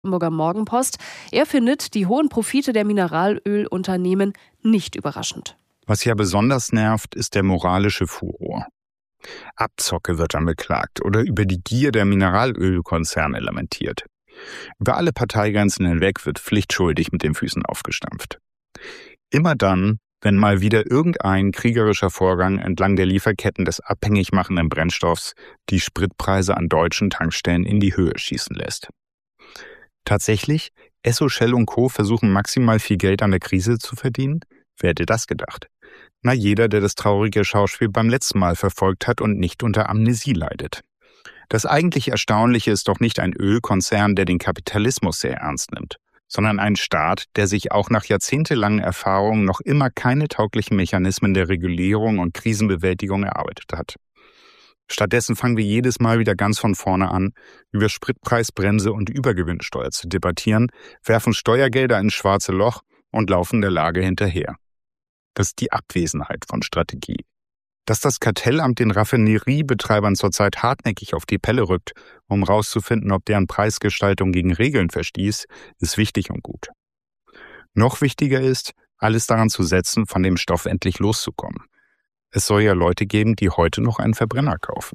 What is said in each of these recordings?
Hamburger Morgenpost. Er findet die hohen Profite der Mineralölunternehmen nicht überraschend. Was ja besonders nervt, ist der moralische Furor. Abzocke wird dann beklagt oder über die Gier der Mineralölkonzerne lamentiert. Über alle Parteigrenzen hinweg wird pflichtschuldig mit den Füßen aufgestampft. Immer dann, wenn mal wieder irgendein kriegerischer Vorgang entlang der Lieferketten des abhängig machenden Brennstoffs die Spritpreise an deutschen Tankstellen in die Höhe schießen lässt. Tatsächlich, Esso, Shell und Co. versuchen maximal viel Geld an der Krise zu verdienen? Wer hätte das gedacht? Na, jeder, der das traurige Schauspiel beim letzten Mal verfolgt hat und nicht unter Amnesie leidet. Das eigentlich Erstaunliche ist doch nicht ein Ölkonzern, der den Kapitalismus sehr ernst nimmt, sondern ein Staat, der sich auch nach jahrzehntelangen Erfahrungen noch immer keine tauglichen Mechanismen der Regulierung und Krisenbewältigung erarbeitet hat. Stattdessen fangen wir jedes Mal wieder ganz von vorne an, über Spritpreisbremse und Übergewinnsteuer zu debattieren, werfen Steuergelder ins schwarze Loch und laufen der Lage hinterher. Das ist die Abwesenheit von Strategie. Dass das Kartellamt den Raffineriebetreibern zurzeit hartnäckig auf die Pelle rückt, um rauszufinden, ob deren Preisgestaltung gegen Regeln verstieß, ist wichtig und gut. Noch wichtiger ist, alles daran zu setzen, von dem Stoff endlich loszukommen. Es soll ja Leute geben, die heute noch einen Verbrenner kaufen.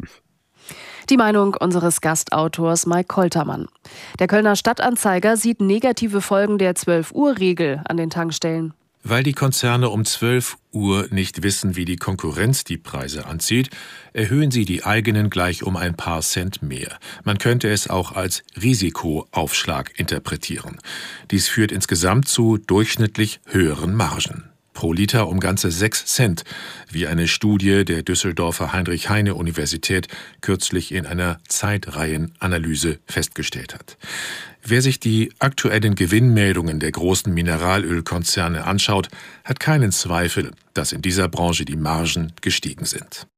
Die Meinung unseres Gastautors Mike Koltermann. Der Kölner Stadtanzeiger sieht negative Folgen der 12-Uhr-Regel an den Tankstellen. Weil die Konzerne um 12 Uhr nicht wissen, wie die Konkurrenz die Preise anzieht, erhöhen sie die eigenen gleich um ein paar Cent mehr. Man könnte es auch als Risikoaufschlag interpretieren. Dies führt insgesamt zu durchschnittlich höheren Margen. Pro Liter um ganze 6 Cent, wie eine Studie der Düsseldorfer Heinrich-Heine-Universität kürzlich in einer Zeitreihenanalyse festgestellt hat. Wer sich die aktuellen Gewinnmeldungen der großen Mineralölkonzerne anschaut, hat keinen Zweifel, dass in dieser Branche die Margen gestiegen sind.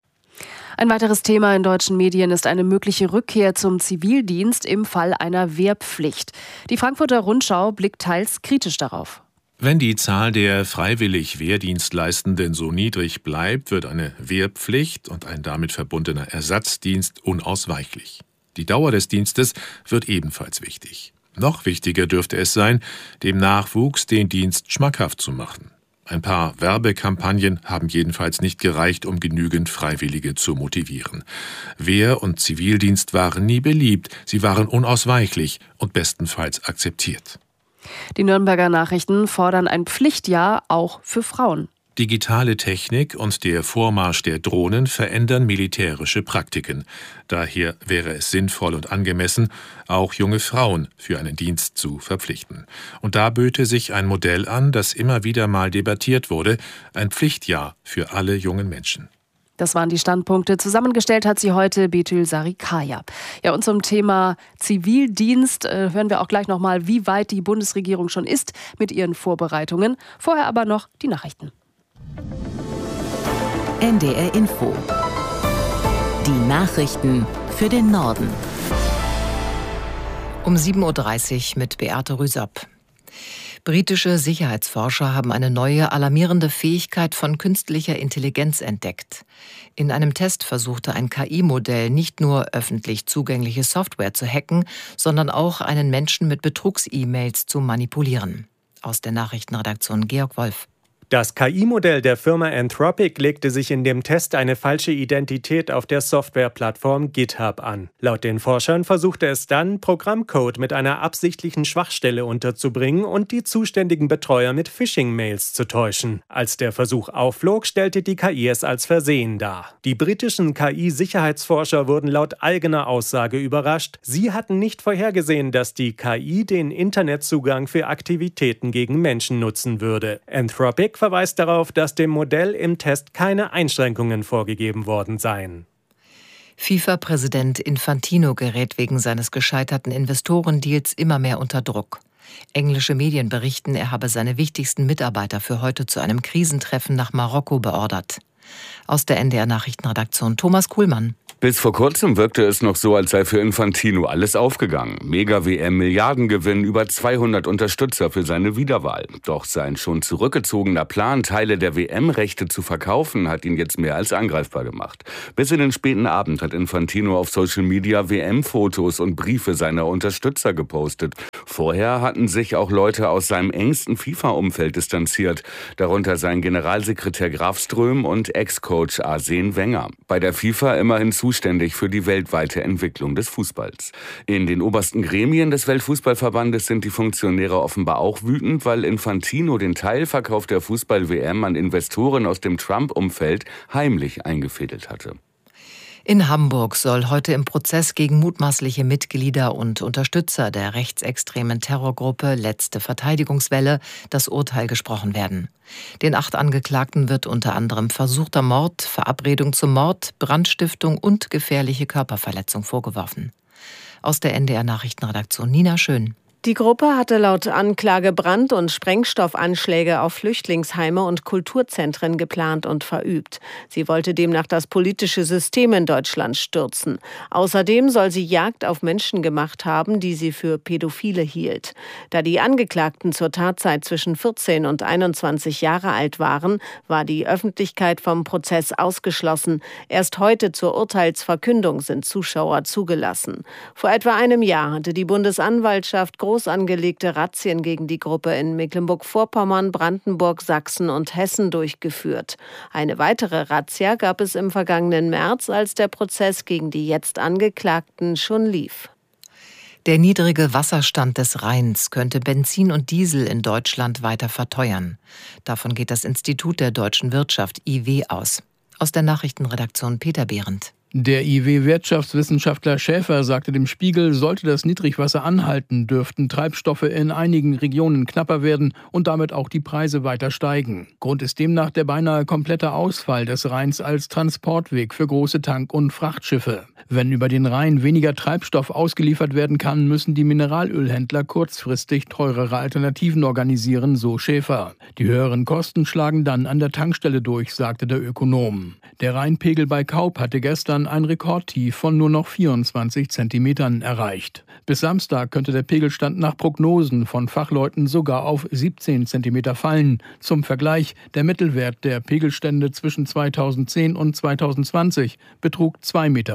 Ein weiteres Thema in deutschen Medien ist eine mögliche Rückkehr zum Zivildienst im Fall einer Wehrpflicht. Die Frankfurter Rundschau blickt teils kritisch darauf. Wenn die Zahl der freiwillig Wehrdienstleistenden so niedrig bleibt, wird eine Wehrpflicht und ein damit verbundener Ersatzdienst unausweichlich. Die Dauer des Dienstes wird ebenfalls wichtig. Noch wichtiger dürfte es sein, dem Nachwuchs den Dienst schmackhaft zu machen. Ein paar Werbekampagnen haben jedenfalls nicht gereicht, um genügend Freiwillige zu motivieren. Wehr- und Zivildienst waren nie beliebt, sie waren unausweichlich und bestenfalls akzeptiert. Die Nürnberger Nachrichten fordern ein Pflichtjahr auch für Frauen. Digitale Technik und der Vormarsch der Drohnen verändern militärische Praktiken. Daher wäre es sinnvoll und angemessen, auch junge Frauen für einen Dienst zu verpflichten. Und da böte sich ein Modell an, das immer wieder mal debattiert wurde, ein Pflichtjahr für alle jungen Menschen. Das waren die Standpunkte. Zusammengestellt hat sie heute Betül Sarikaya. Ja, und zum Thema Zivildienst hören wir auch gleich nochmal, wie weit die Bundesregierung schon ist mit ihren Vorbereitungen. Vorher aber noch die Nachrichten. NDR Info. Die Nachrichten für den Norden. Um 7.30 Uhr mit Beate Rüsop. Britische Sicherheitsforscher haben eine neue, alarmierende Fähigkeit von künstlicher Intelligenz entdeckt. In einem Test versuchte ein KI-Modell nicht nur öffentlich zugängliche Software zu hacken, sondern auch einen Menschen mit Betrugs-E-Mails zu manipulieren. Aus der Nachrichtenredaktion Georg Wolf. Das KI-Modell der Firma Anthropic legte sich in dem Test eine falsche Identität auf der Softwareplattform GitHub an. Laut den Forschern versuchte es dann, Programmcode mit einer absichtlichen Schwachstelle unterzubringen und die zuständigen Betreuer mit Phishing-Mails zu täuschen. Als der Versuch aufflog, stellte die KI es als Versehen dar. Die britischen KI-Sicherheitsforscher wurden laut eigener Aussage überrascht. Sie hatten nicht vorhergesehen, dass die KI den Internetzugang für Aktivitäten gegen Menschen nutzen würde. Anthropic verweist darauf, dass dem Modell im Test keine Einschränkungen vorgegeben worden seien. FIFA-Präsident Infantino gerät wegen seines gescheiterten Investorendeals immer mehr unter Druck. Englische Medien berichten, er habe seine wichtigsten Mitarbeiter für heute zu einem Krisentreffen nach Marokko beordert. Aus der NDR-Nachrichtenredaktion Thomas Kuhlmann. Bis vor kurzem wirkte es noch so, als sei für Infantino alles aufgegangen. Mega-WM, Milliardengewinn, über 200 Unterstützer für seine Wiederwahl. Doch sein schon zurückgezogener Plan, Teile der WM-Rechte zu verkaufen, hat ihn jetzt mehr als angreifbar gemacht. Bis in den späten Abend hat Infantino auf Social Media WM-Fotos und Briefe seiner Unterstützer gepostet. Vorher hatten sich auch Leute aus seinem engsten FIFA-Umfeld distanziert, darunter sein Generalsekretär Graf Ström und Ex-Coach Arsene Wenger. Bei der FIFA immerhin zuständig für die weltweite Entwicklung des Fußballs. In den obersten Gremien des Weltfußballverbandes sind die Funktionäre offenbar auch wütend, weil Infantino den Teilverkauf der Fußball-WM an Investoren aus dem Trump-Umfeld heimlich eingefädelt hatte. In Hamburg soll heute im Prozess gegen mutmaßliche Mitglieder und Unterstützer der rechtsextremen Terrorgruppe Letzte Verteidigungswelle das Urteil gesprochen werden. Den 8 Angeklagten wird unter anderem versuchter Mord, Verabredung zum Mord, Brandstiftung und gefährliche Körperverletzung vorgeworfen. Aus der NDR-Nachrichtenredaktion Nina Schön. Die Gruppe hatte laut Anklage Brand- und Sprengstoffanschläge auf Flüchtlingsheime und Kulturzentren geplant und verübt. Sie wollte demnach das politische System in Deutschland stürzen. Außerdem soll sie Jagd auf Menschen gemacht haben, die sie für Pädophile hielt. Da die Angeklagten zur Tatzeit zwischen 14 und 21 Jahre alt waren, war die Öffentlichkeit vom Prozess ausgeschlossen. Erst heute zur Urteilsverkündung sind Zuschauer zugelassen. Vor etwa einem Jahr hatte die Bundesanwaltschaft groß angelegte Razzien gegen die Gruppe in Mecklenburg-Vorpommern, Brandenburg, Sachsen und Hessen durchgeführt. Eine weitere Razzia gab es im vergangenen März, als der Prozess gegen die jetzt Angeklagten schon lief. Der niedrige Wasserstand des Rheins könnte Benzin und Diesel in Deutschland weiter verteuern. Davon geht das Institut der deutschen Wirtschaft IW aus. Aus der Nachrichtenredaktion Peter Behrendt. Der IW-Wirtschaftswissenschaftler Schäfer sagte dem Spiegel, sollte das Niedrigwasser anhalten, dürften Treibstoffe in einigen Regionen knapper werden und damit auch die Preise weiter steigen. Grund ist demnach der beinahe komplette Ausfall des Rheins als Transportweg für große Tank- und Frachtschiffe. Wenn über den Rhein weniger Treibstoff ausgeliefert werden kann, müssen die Mineralölhändler kurzfristig teurere Alternativen organisieren, so Schäfer. Die höheren Kosten schlagen dann an der Tankstelle durch, sagte der Ökonom. Der Rheinpegel bei Kaup hatte gestern ein Rekordtief von nur noch 24 Zentimetern erreicht. Bis Samstag könnte der Pegelstand nach Prognosen von Fachleuten sogar auf 17 Zentimeter fallen. Zum Vergleich, der Mittelwert der Pegelstände zwischen 2010 und 2020 betrug 2,08 Meter.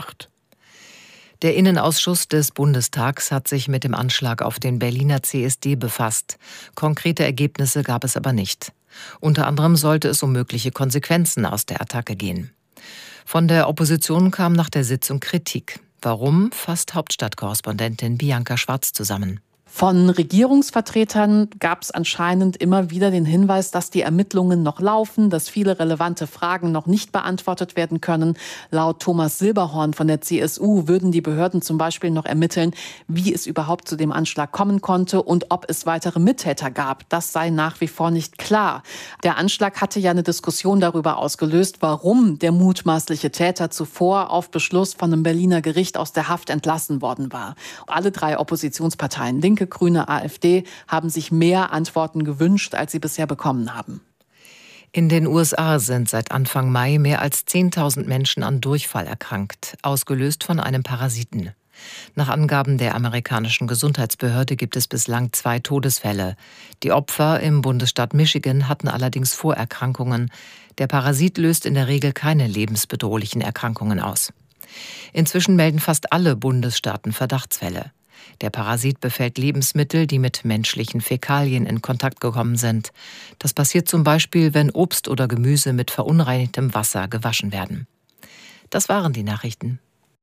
Der Innenausschuss des Bundestags hat sich mit dem Anschlag auf den Berliner CSD befasst. Konkrete Ergebnisse gab es aber nicht. Unter anderem sollte es um mögliche Konsequenzen aus der Attacke gehen. Von der Opposition kam nach der Sitzung Kritik. Warum, fasst Hauptstadtkorrespondentin Bianca Schwarz zusammen. Von Regierungsvertretern gab es anscheinend immer wieder den Hinweis, dass die Ermittlungen noch laufen, dass viele relevante Fragen noch nicht beantwortet werden können. Laut Thomas Silberhorn von der CSU würden die Behörden zum Beispiel noch ermitteln, wie es überhaupt zu dem Anschlag kommen konnte und ob es weitere Mittäter gab. Das sei nach wie vor nicht klar. Der Anschlag hatte ja eine Diskussion darüber ausgelöst, warum der mutmaßliche Täter zuvor auf Beschluss von einem Berliner Gericht aus der Haft entlassen worden war. Alle 3 Oppositionsparteien, Linke, Grüne, AfD, haben sich mehr Antworten gewünscht, als sie bisher bekommen haben. In den USA sind seit Anfang Mai mehr als 10.000 Menschen an Durchfall erkrankt, ausgelöst von einem Parasiten. Nach Angaben der amerikanischen Gesundheitsbehörde gibt es bislang 2 Todesfälle. Die Opfer im Bundesstaat Michigan hatten allerdings Vorerkrankungen. Der Parasit löst in der Regel keine lebensbedrohlichen Erkrankungen aus. Inzwischen melden fast alle Bundesstaaten Verdachtsfälle. Der Parasit befällt Lebensmittel, die mit menschlichen Fäkalien in Kontakt gekommen sind. Das passiert zum Beispiel, wenn Obst oder Gemüse mit verunreinigtem Wasser gewaschen werden. Das waren die Nachrichten.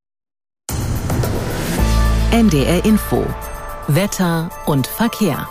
NDR Info. Wetter und Verkehr.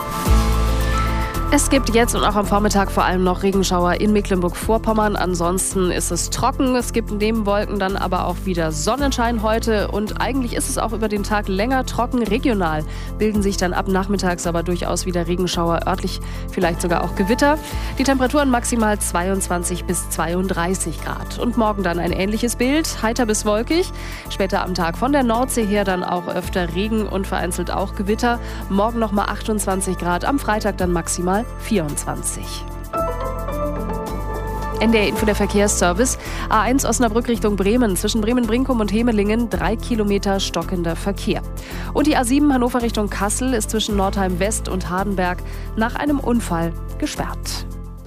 Es gibt jetzt und auch am Vormittag vor allem noch Regenschauer in Mecklenburg-Vorpommern. Ansonsten ist es trocken. Es gibt neben Wolken dann aber auch wieder Sonnenschein heute. Und eigentlich ist es auch über den Tag länger trocken. Regional bilden sich dann ab nachmittags aber durchaus wieder Regenschauer, örtlich vielleicht sogar auch Gewitter. Die Temperaturen maximal 22 bis 32 Grad. Und morgen dann ein ähnliches Bild, heiter bis wolkig. Später am Tag von der Nordsee her dann auch öfter Regen und vereinzelt auch Gewitter. Morgen nochmal 28 Grad, am Freitag dann maximal 24. NDR Info, der Verkehrsservice. A1 Osnabrück Richtung Bremen. Zwischen Bremen-Brinkum und Hemelingen 3 Kilometer stockender Verkehr. Und die A7 Hannover Richtung Kassel ist zwischen Nordheim West und Hardenberg nach einem Unfall gesperrt.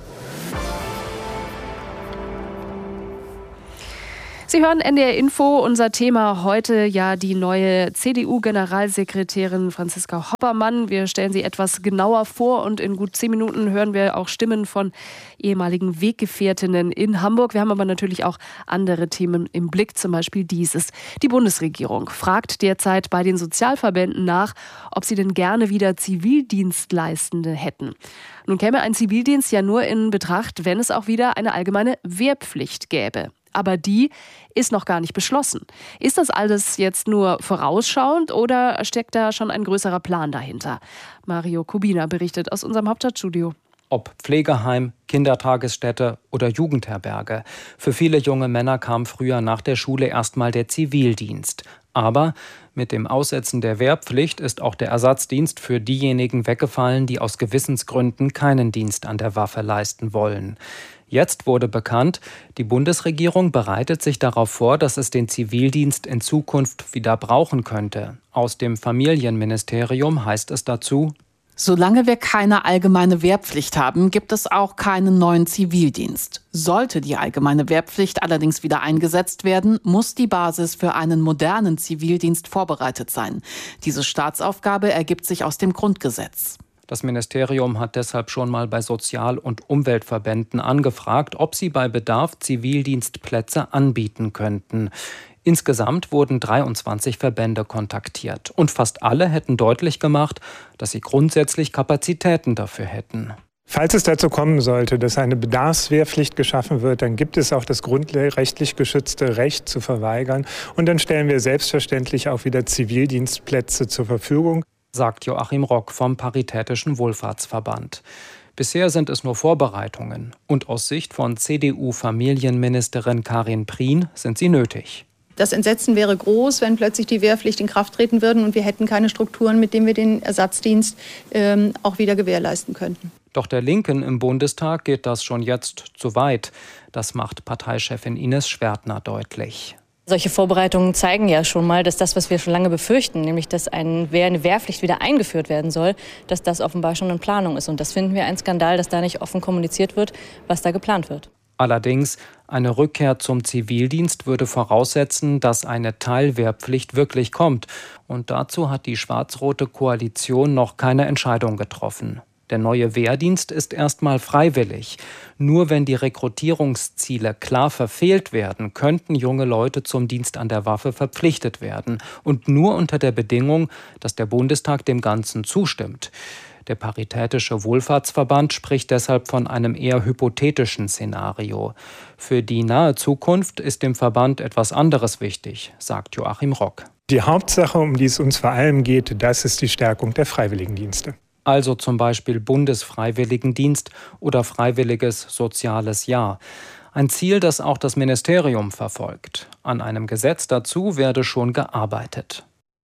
Sie hören NDR Info, unser Thema heute ja die neue CDU-Generalsekretärin Franziska Hoppermann. Wir stellen sie etwas genauer vor und in gut 10 Minuten hören wir auch Stimmen von ehemaligen Weggefährtinnen in Hamburg. Wir haben aber natürlich auch andere Themen im Blick, zum Beispiel dieses. Die Bundesregierung fragt derzeit bei den Sozialverbänden nach, ob sie denn gerne wieder Zivildienstleistende hätten. Nun käme ein Zivildienst ja nur in Betracht, wenn es auch wieder eine allgemeine Wehrpflicht gäbe. Aber die ist noch gar nicht beschlossen. Ist das alles jetzt nur vorausschauend oder steckt da schon ein größerer Plan dahinter? Mario Kubina berichtet aus unserem Hauptstadtstudio. Ob Pflegeheim, Kindertagesstätte oder Jugendherberge. Für viele junge Männer kam früher nach der Schule erstmal der Zivildienst. Aber mit dem Aussetzen der Wehrpflicht ist auch der Ersatzdienst für diejenigen weggefallen, die aus Gewissensgründen keinen Dienst an der Waffe leisten wollen. Jetzt wurde bekannt, die Bundesregierung bereitet sich darauf vor, dass es den Zivildienst in Zukunft wieder brauchen könnte. Aus dem Familienministerium heißt es dazu: Solange wir keine allgemeine Wehrpflicht haben, gibt es auch keinen neuen Zivildienst. Sollte die allgemeine Wehrpflicht allerdings wieder eingesetzt werden, muss die Basis für einen modernen Zivildienst vorbereitet sein. Diese Staatsaufgabe ergibt sich aus dem Grundgesetz. Das Ministerium hat deshalb schon mal bei Sozial- und Umweltverbänden angefragt, ob sie bei Bedarf Zivildienstplätze anbieten könnten. Insgesamt wurden 23 Verbände kontaktiert. Und fast alle hätten deutlich gemacht, dass sie grundsätzlich Kapazitäten dafür hätten. Falls es dazu kommen sollte, dass eine Bedarfswehrpflicht geschaffen wird, dann gibt es auch das grundrechtlich geschützte Recht zu verweigern. Und dann stellen wir selbstverständlich auch wieder Zivildienstplätze zur Verfügung, sagt Joachim Rock vom Paritätischen Wohlfahrtsverband. Bisher sind es nur Vorbereitungen. Und aus Sicht von CDU-Familienministerin Karin Prien sind sie nötig. Das Entsetzen wäre groß, wenn plötzlich die Wehrpflicht in Kraft treten würde und wir hätten keine Strukturen, mit denen wir den Ersatzdienst auch wieder gewährleisten könnten. Doch der Linken im Bundestag geht das schon jetzt zu weit. Das macht Parteichefin Ines Schwertner deutlich. Solche Vorbereitungen zeigen ja schon mal, dass das, was wir schon lange befürchten, nämlich dass eine Wehrpflicht wieder eingeführt werden soll, dass das offenbar schon in Planung ist. Und das finden wir ein Skandal, dass da nicht offen kommuniziert wird, was da geplant wird. Allerdings, eine Rückkehr zum Zivildienst würde voraussetzen, dass eine Teilwehrpflicht wirklich kommt. Und dazu hat die schwarz-rote Koalition noch keine Entscheidung getroffen. Der neue Wehrdienst ist erstmal freiwillig. Nur wenn die Rekrutierungsziele klar verfehlt werden, könnten junge Leute zum Dienst an der Waffe verpflichtet werden. Und nur unter der Bedingung, dass der Bundestag dem Ganzen zustimmt. Der Paritätische Wohlfahrtsverband spricht deshalb von einem eher hypothetischen Szenario. Für die nahe Zukunft ist dem Verband etwas anderes wichtig, sagt Joachim Rock. Die Hauptsache, um die es uns vor allem geht, das ist die Stärkung der Freiwilligendienste. Also zum Beispiel Bundesfreiwilligendienst oder Freiwilliges Soziales Jahr. Ein Ziel, das auch das Ministerium verfolgt. An einem Gesetz dazu werde schon gearbeitet.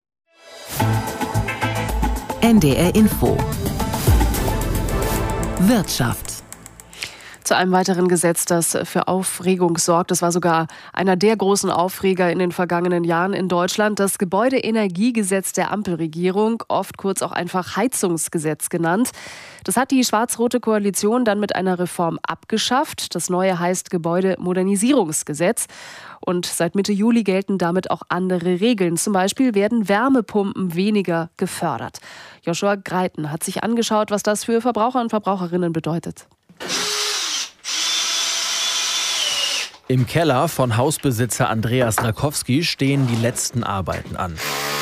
NDR Info. Wirtschaft. Zu einem weiteren Gesetz, das für Aufregung sorgt. Das war sogar einer der großen Aufreger in den vergangenen Jahren in Deutschland. Das Gebäudeenergiegesetz der Ampelregierung, oft kurz auch einfach Heizungsgesetz genannt. Das hat die schwarz-rote Koalition dann mit einer Reform abgeschafft. Das neue heißt Gebäudemodernisierungsgesetz. Und seit Mitte Juli gelten damit auch andere Regeln. Zum Beispiel werden Wärmepumpen weniger gefördert. Joshua Greiten hat sich angeschaut, was das für Verbraucher und Verbraucherinnen bedeutet. Im Keller von Hausbesitzer Andreas Rakowski stehen die letzten Arbeiten an.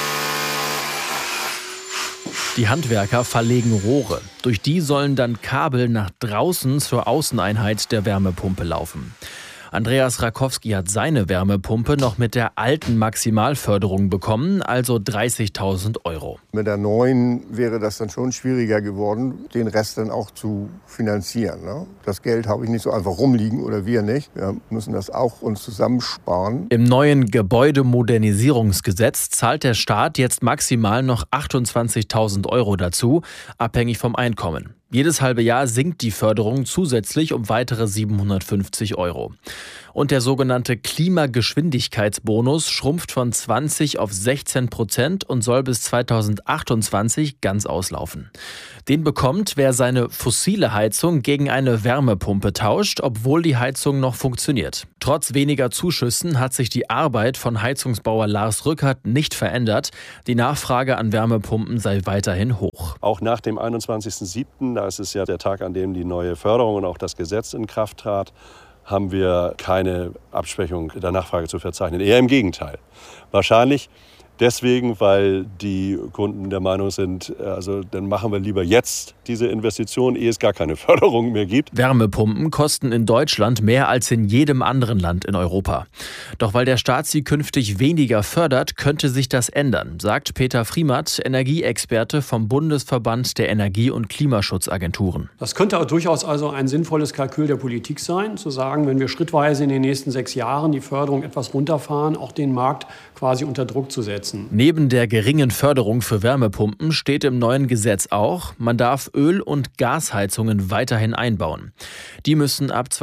Die Handwerker verlegen Rohre. Durch die sollen dann Kabel nach draußen zur Außeneinheit der Wärmepumpe laufen. Andreas Rakowski hat seine Wärmepumpe noch mit der alten Maximalförderung bekommen, also 30.000 €. Mit der neuen wäre das dann schon schwieriger geworden, den Rest dann auch zu finanzieren. Ne? Das Geld habe ich nicht so einfach rumliegen oder wir nicht. Wir müssen das auch uns zusammensparen. Im neuen Gebäudemodernisierungsgesetz zahlt der Staat jetzt maximal noch 28.000 € dazu, abhängig vom Einkommen. Jedes halbe Jahr sinkt die Förderung zusätzlich um weitere 750 €. Und der sogenannte Klimageschwindigkeitsbonus schrumpft von 20 auf 16% und soll bis 2028 ganz auslaufen. Den bekommt, wer seine fossile Heizung gegen eine Wärmepumpe tauscht, obwohl die Heizung noch funktioniert. Trotz weniger Zuschüssen hat sich die Arbeit von Heizungsbauer Lars Rückert nicht verändert. Die Nachfrage an Wärmepumpen sei weiterhin hoch. Auch nach dem 21.07., da ist es ja der Tag, an dem die neue Förderung und auch das Gesetz in Kraft trat, haben wir keine Abschwächung der Nachfrage zu verzeichnen. Eher im Gegenteil. Wahrscheinlich deswegen, weil die Kunden der Meinung sind, also dann machen wir lieber jetzt diese Investition, ehe es gar keine Förderung mehr gibt. Wärmepumpen kosten in Deutschland mehr als in jedem anderen Land in Europa. Doch weil der Staat sie künftig weniger fördert, könnte sich das ändern, sagt Peter Friemath, Energieexperte vom Bundesverband der Energie- und Klimaschutzagenturen. Das könnte auch durchaus also ein sinnvolles Kalkül der Politik sein, zu sagen, wenn wir schrittweise in den nächsten 6 Jahren die Förderung etwas runterfahren, auch den Markt quasi unter Druck zu setzen. Neben der geringen Förderung für Wärmepumpen steht im neuen Gesetz auch, man darf Öl- und Gasheizungen weiterhin einbauen. Die müssen ab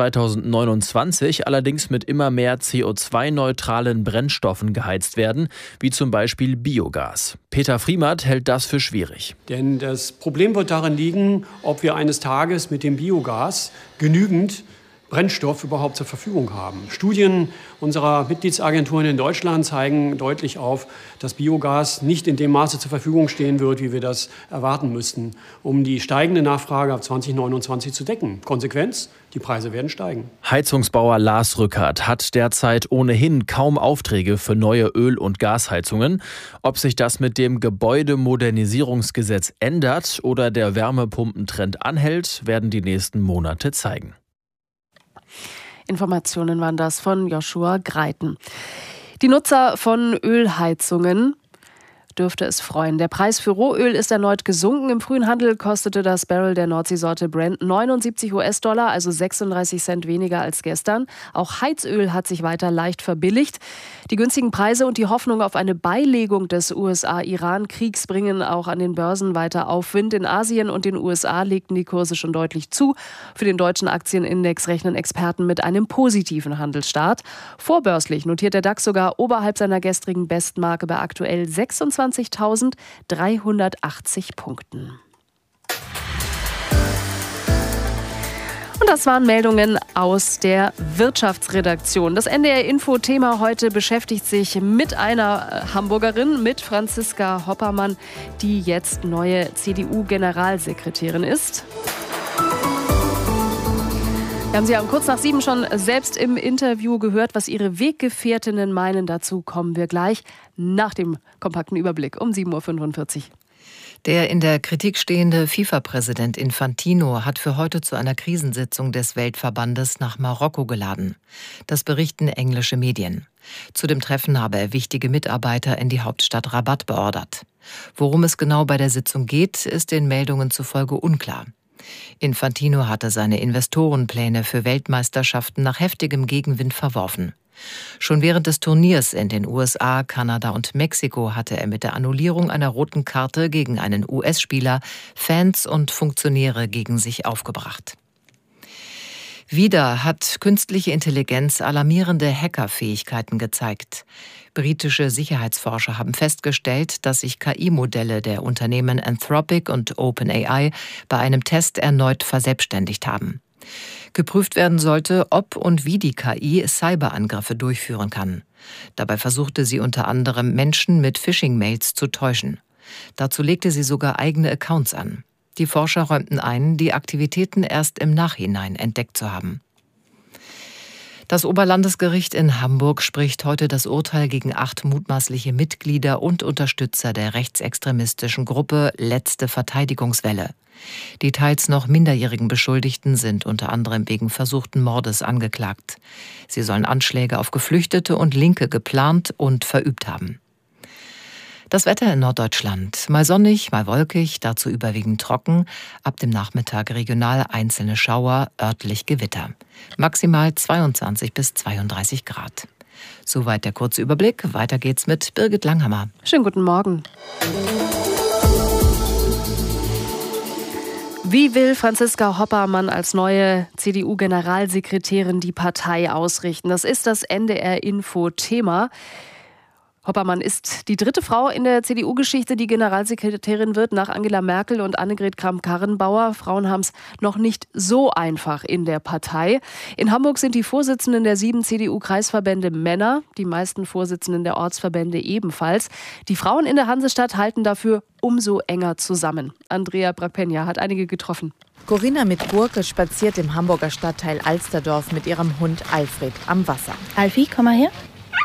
2029 allerdings mit immer mehr CO2-neutralen Brennstoffen geheizt werden, wie zum Beispiel Biogas. Peter Friemath hält das für schwierig. Denn das Problem wird darin liegen, ob wir eines Tages mit dem Biogas genügend Brennstoff überhaupt zur Verfügung haben. Studien unserer Mitgliedsagenturen in Deutschland zeigen deutlich auf, dass Biogas nicht in dem Maße zur Verfügung stehen wird, wie wir das erwarten müssten, um die steigende Nachfrage ab 2029 zu decken. Konsequenz: die Preise werden steigen. Heizungsbauer Lars Rückert hat derzeit ohnehin kaum Aufträge für neue Öl- und Gasheizungen. Ob sich das mit dem Gebäudemodernisierungsgesetz ändert oder der Wärmepumpentrend anhält, werden die nächsten Monate zeigen. Informationen waren das von Joshua Greiten. Die Nutzer von Ölheizungen dürfte es freuen. Der Preis für Rohöl ist erneut gesunken. Im frühen Handel kostete das Barrel der Nordseesorte Brent 79 $, also 36 Cent weniger als gestern. Auch Heizöl hat sich weiter leicht verbilligt. Die günstigen Preise und die Hoffnung auf eine Beilegung des USA-Iran-Kriegs bringen auch an den Börsen weiter Aufwind. In Asien und den USA legten die Kurse schon deutlich zu. Für den deutschen Aktienindex rechnen Experten mit einem positiven Handelsstart. Vorbörslich notiert der DAX sogar oberhalb seiner gestrigen Bestmarke bei aktuell 26.380 Punkten. Und das waren Meldungen aus der Wirtschaftsredaktion. Das NDR-Info-Thema heute beschäftigt sich mit einer Hamburgerin, mit Franziska Hoppermann, die jetzt neue CDU-Generalsekretärin ist. Wir haben Sie ja kurz nach 7 schon selbst im Interview gehört, was Ihre Weggefährtinnen meinen. Dazu kommen wir gleich nach dem kompakten Überblick um 7.45 Uhr. Der in der Kritik stehende FIFA-Präsident Infantino hat für heute zu einer Krisensitzung des Weltverbandes nach Marokko geladen. Das berichten englische Medien. Zu dem Treffen habe er wichtige Mitarbeiter in die Hauptstadt Rabat beordert. Worum es genau bei der Sitzung geht, ist den Meldungen zufolge unklar. Infantino hatte seine Investorenpläne für Weltmeisterschaften nach heftigem Gegenwind verworfen. Schon während des Turniers in den USA, Kanada und Mexiko hatte er mit der Annullierung einer roten Karte gegen einen US-Spieler Fans und Funktionäre gegen sich aufgebracht. Wieder hat künstliche Intelligenz alarmierende Hackerfähigkeiten gezeigt. Britische Sicherheitsforscher haben festgestellt, dass sich KI-Modelle der Unternehmen Anthropic und OpenAI bei einem Test erneut verselbstständigt haben. Geprüft werden sollte, ob und wie die KI Cyberangriffe durchführen kann. Dabei versuchte sie unter anderem Menschen mit Phishing-Mails zu täuschen. Dazu legte sie sogar eigene Accounts an. Die Forscher räumten ein, die Aktivitäten erst im Nachhinein entdeckt zu haben. Das Oberlandesgericht in Hamburg spricht heute das Urteil gegen 8 mutmaßliche Mitglieder und Unterstützer der rechtsextremistischen Gruppe Letzte Verteidigungswelle. Die teils noch minderjährigen Beschuldigten sind unter anderem wegen versuchten Mordes angeklagt. Sie sollen Anschläge auf Geflüchtete und Linke geplant und verübt haben. Das Wetter in Norddeutschland. Mal sonnig, mal wolkig, dazu überwiegend trocken. Ab dem Nachmittag regional einzelne Schauer, örtlich Gewitter. Maximal 22 bis 32 Grad. Soweit der kurze Überblick. Weiter geht's mit Birgit Langhammer. Schönen guten Morgen. Wie will Franziska Hoppermann als neue CDU-Generalsekretärin die Partei ausrichten? Das ist das NDR-Info-Thema. Hoppermann ist die dritte Frau in der CDU-Geschichte, die Generalsekretärin wird, nach Angela Merkel und Annegret Kramp-Karrenbauer. Frauen haben es noch nicht so einfach in der Partei. In Hamburg sind die Vorsitzenden der 7 CDU-Kreisverbände Männer, die meisten Vorsitzenden der Ortsverbände ebenfalls. Die Frauen in der Hansestadt halten dafür umso enger zusammen. Andrea Bragpenja hat einige getroffen. Corinna mit Gurke spaziert im Hamburger Stadtteil Alsterdorf mit ihrem Hund Alfred am Wasser. Alfie, komm mal her.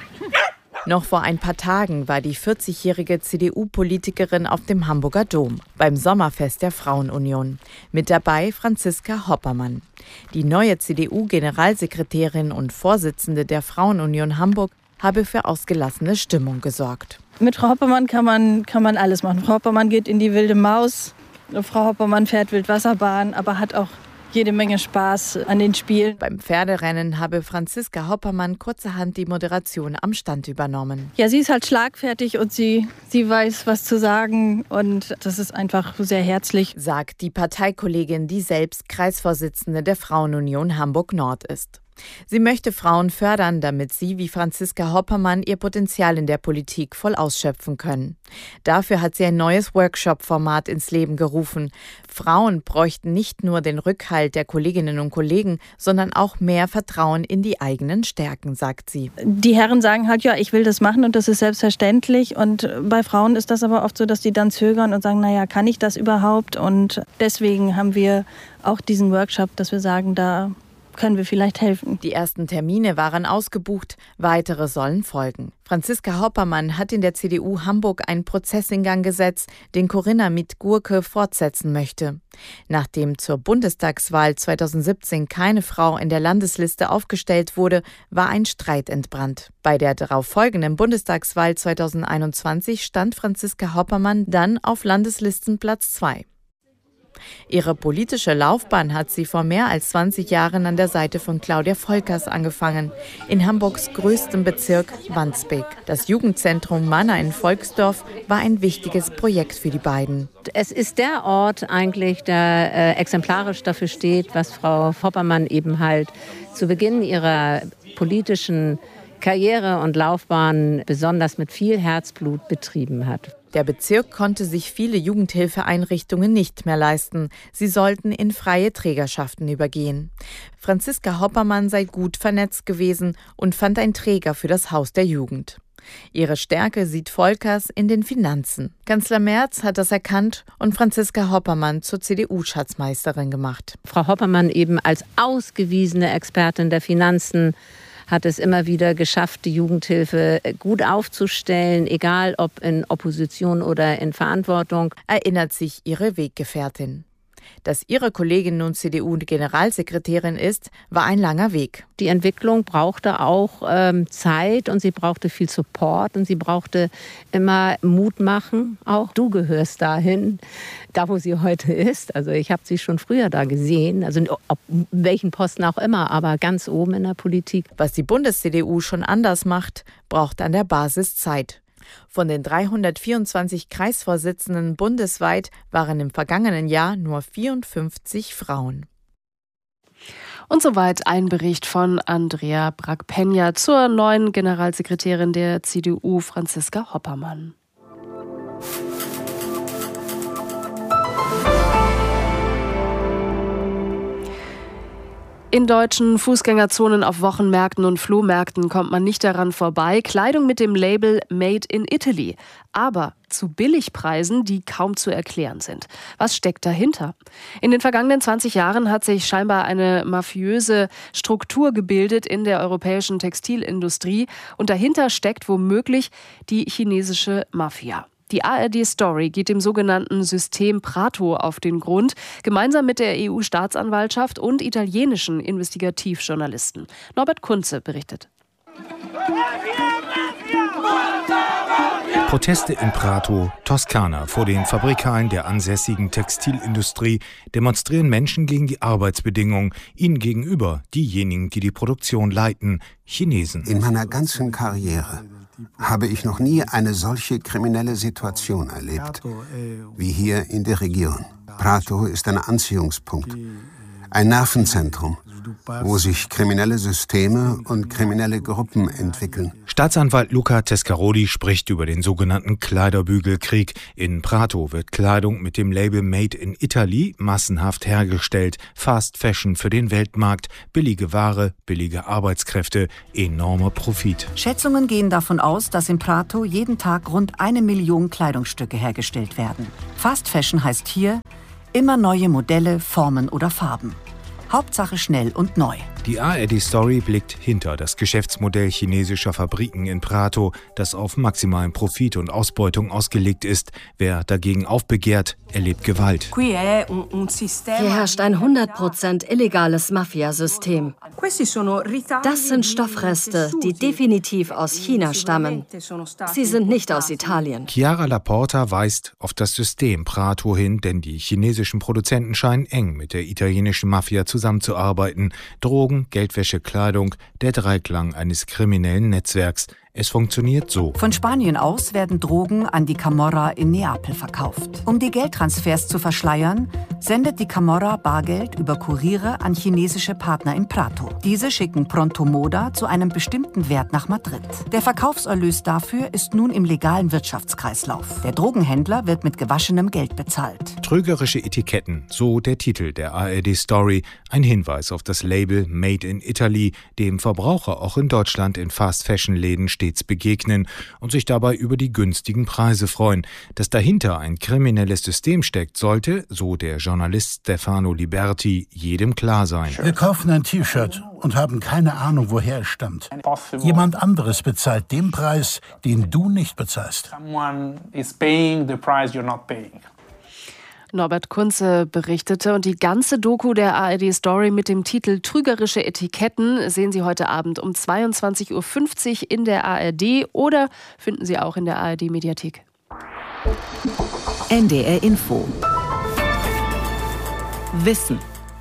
Noch vor ein paar Tagen war die 40-jährige CDU-Politikerin auf dem Hamburger Dom beim Sommerfest der Frauenunion. Mit dabei Franziska Hoppermann. Die neue CDU-Generalsekretärin und Vorsitzende der Frauenunion Hamburg habe für ausgelassene Stimmung gesorgt. Mit Frau Hoppermann kann man alles machen. Frau Hoppermann geht in die wilde Maus. Frau Hoppermann fährt Wildwasserbahn, aber hat auch jede Menge Spaß an den Spielen. Beim Pferderennen habe Franziska Hoppermann kurzerhand die Moderation am Stand übernommen. Ja, sie ist halt schlagfertig und sie weiß, was zu sagen. Und das ist einfach sehr herzlich, sagt die Parteikollegin, die selbst Kreisvorsitzende der Frauenunion Hamburg-Nord ist. Sie möchte Frauen fördern, damit sie wie Franziska Hoppermann ihr Potenzial in der Politik voll ausschöpfen können. Dafür hat sie ein neues Workshop-Format ins Leben gerufen. Frauen bräuchten nicht nur den Rückhalt der Kolleginnen und Kollegen, sondern auch mehr Vertrauen in die eigenen Stärken, sagt sie. Die Herren sagen halt, ja, ich will das machen und das ist selbstverständlich. Und bei Frauen ist das aber oft so, dass die dann zögern und sagen, naja, kann ich das überhaupt? Und deswegen haben wir auch diesen Workshop, dass wir sagen, da können wir vielleicht helfen. Die ersten Termine waren ausgebucht, weitere sollen folgen. Franziska Hoppermann hat in der CDU Hamburg einen Prozess in Gang gesetzt, den Corinna mit Gurke fortsetzen möchte. Nachdem zur Bundestagswahl 2017 keine Frau in der Landesliste aufgestellt wurde, war ein Streit entbrannt. Bei der darauf folgenden Bundestagswahl 2021 stand Franziska Hoppermann dann auf Landeslistenplatz 2. Ihre politische Laufbahn hat sie vor mehr als 20 Jahren an der Seite von Claudia Volkers angefangen, in Hamburgs größtem Bezirk Wandsbek. Das Jugendzentrum Manna in Volksdorf war ein wichtiges Projekt für die beiden. Es ist der Ort eigentlich, der exemplarisch dafür steht, was Frau Hoppermann eben halt zu Beginn ihrer politischen Karriere und Laufbahn besonders mit viel Herzblut betrieben hat. Der Bezirk konnte sich viele Jugendhilfeeinrichtungen nicht mehr leisten. Sie sollten in freie Trägerschaften übergehen. Franziska Hoppermann sei gut vernetzt gewesen und fand einen Träger für das Haus der Jugend. Ihre Stärke sieht Volkers in den Finanzen. Kanzler Merz hat das erkannt und Franziska Hoppermann zur CDU-Schatzmeisterin gemacht. Frau Hoppermann eben als ausgewiesene Expertin der Finanzen hat es immer wieder geschafft, die Jugendhilfe gut aufzustellen, egal ob in Opposition oder in Verantwortung, erinnert sich ihre Weggefährtin. Dass ihre Kollegin nun CDU-Generalsekretärin ist, war ein langer Weg. Die Entwicklung brauchte auch Zeit und sie brauchte viel Support und sie brauchte immer Mut machen. Auch du gehörst dahin, da wo sie heute ist. Also ich habe sie schon früher da gesehen, also auf welchen Posten auch immer, aber ganz oben in der Politik. Was die Bundes-CDU schon anders macht, braucht an der Basis Zeit. Von den 324 Kreisvorsitzenden bundesweit waren im vergangenen Jahr nur 54 Frauen. Und soweit ein Bericht von Andrea Bragpenja zur neuen Generalsekretärin der CDU, Franziska Hoppermann. In deutschen Fußgängerzonen auf Wochenmärkten und Flohmärkten kommt man nicht daran vorbei. Kleidung mit dem Label Made in Italy. Aber zu Billigpreisen, die kaum zu erklären sind. Was steckt dahinter? In den vergangenen 20 Jahren hat sich scheinbar eine mafiöse Struktur gebildet in der europäischen Textilindustrie. Und dahinter steckt womöglich die chinesische Mafia. Die ARD-Story geht dem sogenannten System Prato auf den Grund, gemeinsam mit der EU-Staatsanwaltschaft und italienischen Investigativjournalisten. Norbert Kunze berichtet. Proteste in Prato, Toskana, vor den Fabrikhallen der ansässigen Textilindustrie demonstrieren Menschen gegen die Arbeitsbedingungen, ihnen gegenüber diejenigen, die die Produktion leiten, Chinesen. In meiner ganzen Karriere habe ich noch nie eine solche kriminelle Situation erlebt wie hier in der Region. Prato ist ein Anziehungspunkt, ein Nervenzentrum, wo sich kriminelle Systeme und kriminelle Gruppen entwickeln. Staatsanwalt Luca Tescaroli spricht über den sogenannten Kleiderbügelkrieg. In Prato wird Kleidung mit dem Label Made in Italy massenhaft hergestellt. Fast Fashion für den Weltmarkt, billige Ware, billige Arbeitskräfte, enormer Profit. Schätzungen gehen davon aus, dass in Prato jeden Tag rund 1 Million Kleidungsstücke hergestellt werden. Fast Fashion heißt hier immer neue Modelle, Formen oder Farben. Hauptsache schnell und neu. Die ARD-Story blickt hinter das Geschäftsmodell chinesischer Fabriken in Prato, das auf maximalen Profit und Ausbeutung ausgelegt ist. Wer dagegen aufbegehrt, erlebt Gewalt. Hier herrscht ein 100% illegales Mafiasystem. Das sind Stoffreste, die definitiv aus China stammen. Sie sind nicht aus Italien. Chiara Laporta weist auf das System Prato hin, denn die chinesischen Produzenten scheinen eng mit der italienischen Mafia zusammenzuarbeiten. Drogen, Geldwäsche, Kleidung, der Dreiklang eines kriminellen Netzwerks. Es funktioniert so. Von Spanien aus werden Drogen an die Camorra in Neapel verkauft. Um die Geldtransfers zu verschleiern, sendet die Camorra Bargeld über Kuriere an chinesische Partner in Prato. Diese schicken Pronto Moda zu einem bestimmten Wert nach Madrid. Der Verkaufserlös dafür ist nun im legalen Wirtschaftskreislauf. Der Drogenhändler wird mit gewaschenem Geld bezahlt. Trügerische Etiketten, so der Titel der ARD-Story. Ein Hinweis auf das Label Made in Italy, dem Verbraucher auch in Deutschland in Fast-Fashion-Läden stets begegnen und sich dabei über die günstigen Preise freuen. Dass dahinter ein kriminelles System steckt, sollte, so der Journalist Stefano Liberti, jedem klar sein. Wir kaufen ein T-Shirt und haben keine Ahnung, woher es stammt. Jemand anderes bezahlt den Preis, den du nicht bezahlst. Norbert Kunze berichtete und die ganze Doku der ARD-Story mit dem Titel Trügerische Etiketten sehen Sie heute Abend um 22.50 Uhr in der ARD oder finden Sie auch in der ARD-Mediathek. NDR Info. Wissen.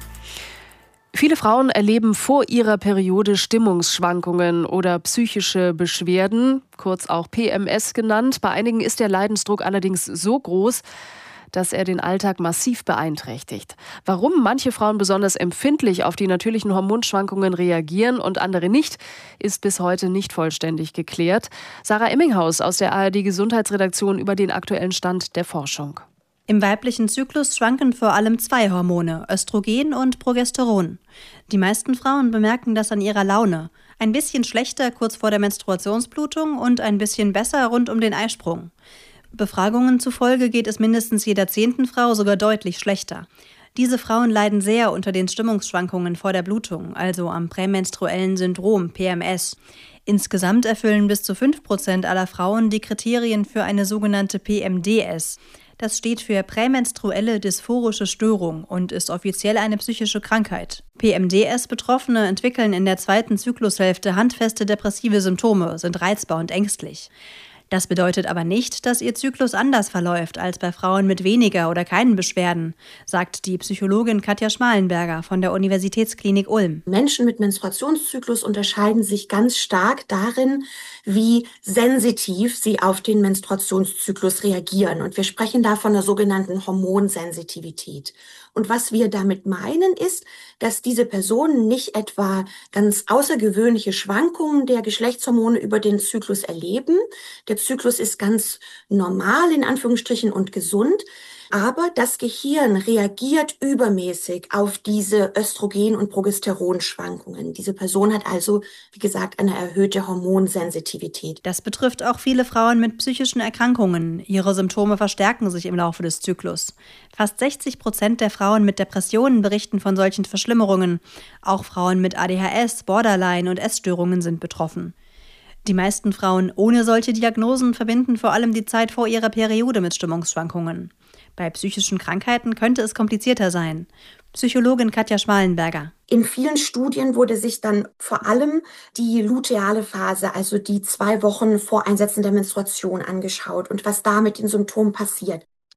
Viele Frauen erleben vor ihrer Periode Stimmungsschwankungen oder psychische Beschwerden, kurz auch PMS genannt. Bei einigen ist der Leidensdruck allerdings so groß, dass er den Alltag massiv beeinträchtigt. Warum manche Frauen besonders empfindlich auf die natürlichen Hormonschwankungen reagieren und andere nicht, ist bis heute nicht vollständig geklärt. Sarah Emminghaus aus der ARD-Gesundheitsredaktion über den aktuellen Stand der Forschung. Im weiblichen Zyklus schwanken vor allem 2 Hormone, Östrogen und Progesteron. Die meisten Frauen bemerken das an ihrer Laune. Ein bisschen schlechter kurz vor der Menstruationsblutung und ein bisschen besser rund um den Eisprung. Befragungen zufolge geht es mindestens jeder 10. Frau sogar deutlich schlechter. Diese Frauen leiden sehr unter den Stimmungsschwankungen vor der Blutung, also am prämenstruellen Syndrom, PMS. Insgesamt erfüllen bis zu 5% aller Frauen die Kriterien für eine sogenannte PMDS. Das steht für prämenstruelle dysphorische Störung und ist offiziell eine psychische Krankheit. PMDS-Betroffene entwickeln in der 2. Zyklushälfte handfeste depressive Symptome, sind reizbar und ängstlich. Das bedeutet aber nicht, dass ihr Zyklus anders verläuft als bei Frauen mit weniger oder keinen Beschwerden, sagt die Psychologin Katja Schmalenberger von der Universitätsklinik Ulm. Menschen mit Menstruationszyklus unterscheiden sich ganz stark darin, wie sensitiv sie auf den Menstruationszyklus reagieren. Und wir sprechen da von der sogenannten Hormonsensitivität. Und was wir damit meinen, ist, dass diese Personen nicht etwa ganz außergewöhnliche Schwankungen der Geschlechtshormone über den Zyklus erleben. Der Zyklus ist ganz normal, in Anführungsstrichen, und gesund. Aber das Gehirn reagiert übermäßig auf diese Östrogen- und Progesteronschwankungen. Diese Person hat also, wie gesagt, eine erhöhte Hormonsensitivität. Das betrifft auch viele Frauen mit psychischen Erkrankungen. Ihre Symptome verstärken sich im Laufe des Zyklus. Fast 60% der Frauen mit Depressionen berichten von solchen Verschlimmerungen. Auch Frauen mit ADHS, Borderline und Essstörungen sind betroffen. Die meisten Frauen ohne solche Diagnosen verbinden vor allem die Zeit vor ihrer Periode mit Stimmungsschwankungen. Bei psychischen Krankheiten könnte es komplizierter sein. Psychologin Katja Schmalenberger. In vielen Studien wurde sich dann vor allem die luteale Phase, also die 2 Wochen vor Einsetzen der Menstruation, angeschaut und was da mit den Symptomen passiert.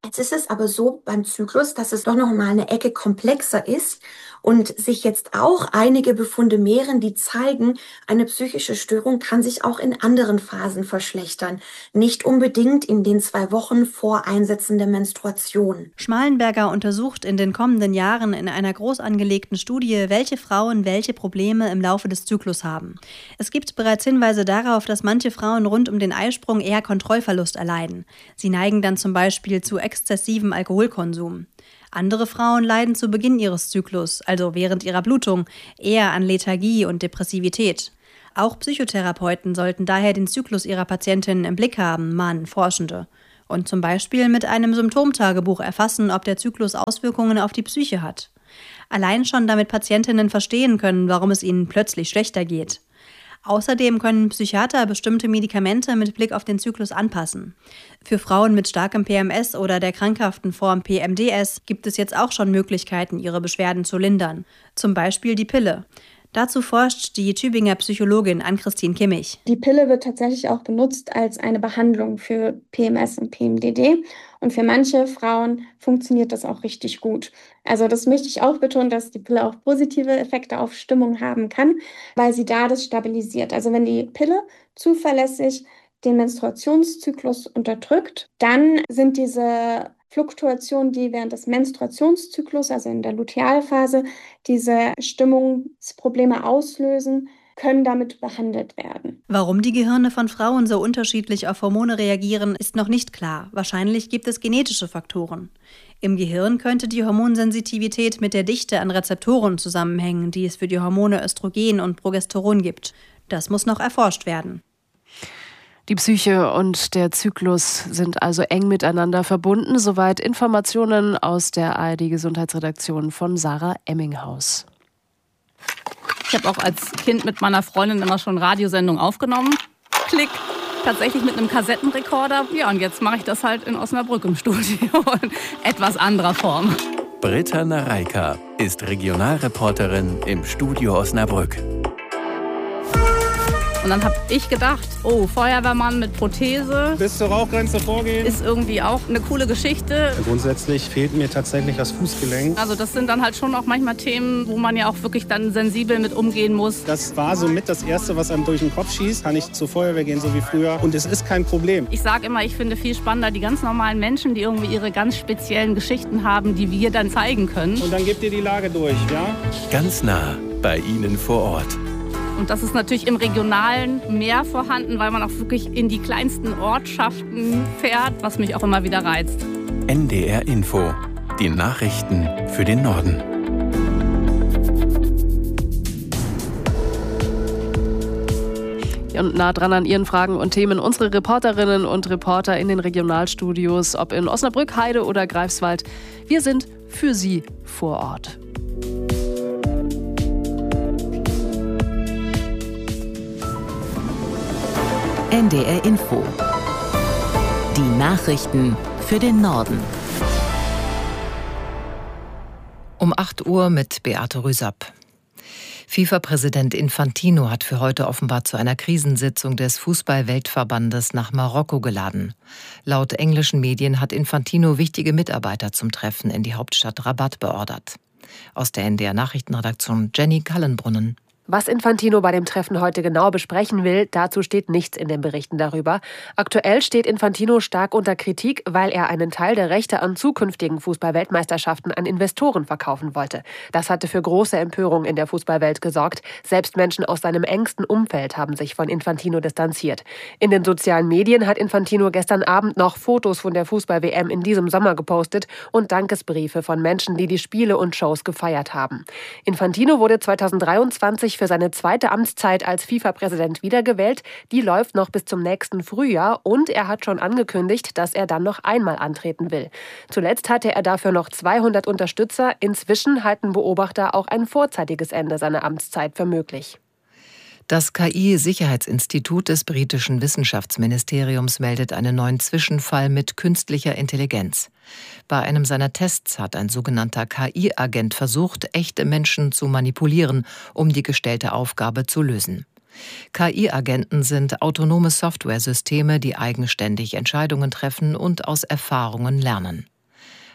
Jetzt ist es aber so beim Zyklus, dass es doch noch mal eine Ecke komplexer ist und sich jetzt auch einige Befunde mehren, die zeigen, eine psychische Störung kann sich auch in anderen Phasen verschlechtern. Nicht unbedingt in den 2 Wochen vor Einsetzen der Menstruation. Schmalenberger untersucht in den kommenden Jahren in einer groß angelegten Studie, welche Frauen welche Probleme im Laufe des Zyklus haben. Es gibt bereits Hinweise darauf, dass manche Frauen rund um den Eisprung eher Kontrollverlust erleiden. Sie neigen dann zum Beispiel zu exzessivem Alkoholkonsum. Andere Frauen leiden zu Beginn ihres Zyklus, also während ihrer Blutung, eher an Lethargie und Depressivität. Auch Psychotherapeuten sollten daher den Zyklus ihrer Patientinnen im Blick haben, mahnen Forschende. Und zum Beispiel mit einem Symptomtagebuch erfassen, ob der Zyklus Auswirkungen auf die Psyche hat. Allein schon damit Patientinnen verstehen können, warum es ihnen plötzlich schlechter geht. Außerdem können Psychiater bestimmte Medikamente mit Blick auf den Zyklus anpassen. Für Frauen mit starkem PMS oder der krankhaften Form PMDS gibt es jetzt auch schon Möglichkeiten, ihre Beschwerden zu lindern. Zum Beispiel die Pille. Dazu forscht die Tübinger Psychologin Ann-Christine Kimmich. Die Pille wird tatsächlich auch benutzt als eine Behandlung für PMS und PMDD. Und für manche Frauen funktioniert das auch richtig gut. Also das möchte ich auch betonen, dass die Pille auch positive Effekte auf Stimmung haben kann, weil sie da das stabilisiert. Also wenn die Pille zuverlässig den Menstruationszyklus unterdrückt, dann sind diese Fluktuationen, die während des Menstruationszyklus, also in der Lutealphase, diese Stimmungsprobleme auslösen, können damit behandelt werden. Warum die Gehirne von Frauen so unterschiedlich auf Hormone reagieren, ist noch nicht klar. Wahrscheinlich gibt es genetische Faktoren. Im Gehirn könnte die Hormonsensitivität mit der Dichte an Rezeptoren zusammenhängen, die es für die Hormone Östrogen und Progesteron gibt. Das muss noch erforscht werden. Die Psyche und der Zyklus sind also eng miteinander verbunden. Soweit Informationen aus der ARD-Gesundheitsredaktion von Sarah Emminghaus. Ich habe auch als Kind mit meiner Freundin immer schon Radiosendungen aufgenommen. Klick, tatsächlich mit einem Kassettenrekorder. Ja, und jetzt mache ich das halt in Osnabrück im Studio in etwas anderer Form. Britta Nareika ist Regionalreporterin im Studio Osnabrück. Und dann habe ich gedacht, oh, Feuerwehrmann mit Prothese. Bis zur Rauchgrenze vorgehen. Ist irgendwie auch eine coole Geschichte. Grundsätzlich fehlt mir tatsächlich das Fußgelenk. Also das sind dann halt schon auch manchmal Themen, wo man ja auch wirklich dann sensibel mit umgehen muss. Das war somit das Erste, was einem durch den Kopf schießt. Kann ich zur Feuerwehr gehen, so wie früher. Und es ist kein Problem. Ich sage immer, ich finde viel spannender die ganz normalen Menschen, die irgendwie ihre ganz speziellen Geschichten haben, die wir dann zeigen können. Und dann gebt ihr die Lage durch, ja? Ganz nah bei Ihnen vor Ort. Und das ist natürlich im Regionalen mehr vorhanden, weil man auch wirklich in die kleinsten Ortschaften fährt, was mich auch immer wieder reizt. NDR Info. Die Nachrichten für den Norden. Und nah dran an Ihren Fragen und Themen unsere Reporterinnen und Reporter in den Regionalstudios, ob in Osnabrück, Heide oder Greifswald. Wir sind für Sie vor Ort. NDR Info. Die Nachrichten für den Norden. Um 8 Uhr mit Beate Rüsapp. FIFA-Präsident Infantino hat für heute offenbar zu einer Krisensitzung des Fußball-Weltverbandes nach Marokko geladen. Laut englischen Medien hat Infantino wichtige Mitarbeiter zum Treffen in die Hauptstadt Rabat beordert. Aus der NDR-Nachrichtenredaktion Jenny Kallenbrunnen. Was Infantino bei dem Treffen heute genau besprechen will, dazu steht nichts in den Berichten darüber. Aktuell steht Infantino stark unter Kritik, weil er einen Teil der Rechte an zukünftigen Fußball-Weltmeisterschaften an Investoren verkaufen wollte. Das hatte für große Empörung in der Fußballwelt gesorgt. Selbst Menschen aus seinem engsten Umfeld haben sich von Infantino distanziert. In den sozialen Medien hat Infantino gestern Abend noch Fotos von der Fußball-WM in diesem Sommer gepostet und Dankesbriefe von Menschen, die die Spiele und Shows gefeiert haben. Infantino wurde 2023 für seine zweite Amtszeit als FIFA-Präsident wiedergewählt. Die läuft noch bis zum nächsten Frühjahr und er hat schon angekündigt, dass er dann noch einmal antreten will. Zuletzt hatte er dafür noch 200 Unterstützer. Inzwischen halten Beobachter auch ein vorzeitiges Ende seiner Amtszeit für möglich. Das KI-Sicherheitsinstitut des britischen Wissenschaftsministeriums meldet einen neuen Zwischenfall mit künstlicher Intelligenz. Bei einem seiner Tests hat ein sogenannter KI-Agent versucht, echte Menschen zu manipulieren, um die gestellte Aufgabe zu lösen. KI-Agenten sind autonome Softwaresysteme, die eigenständig Entscheidungen treffen und aus Erfahrungen lernen.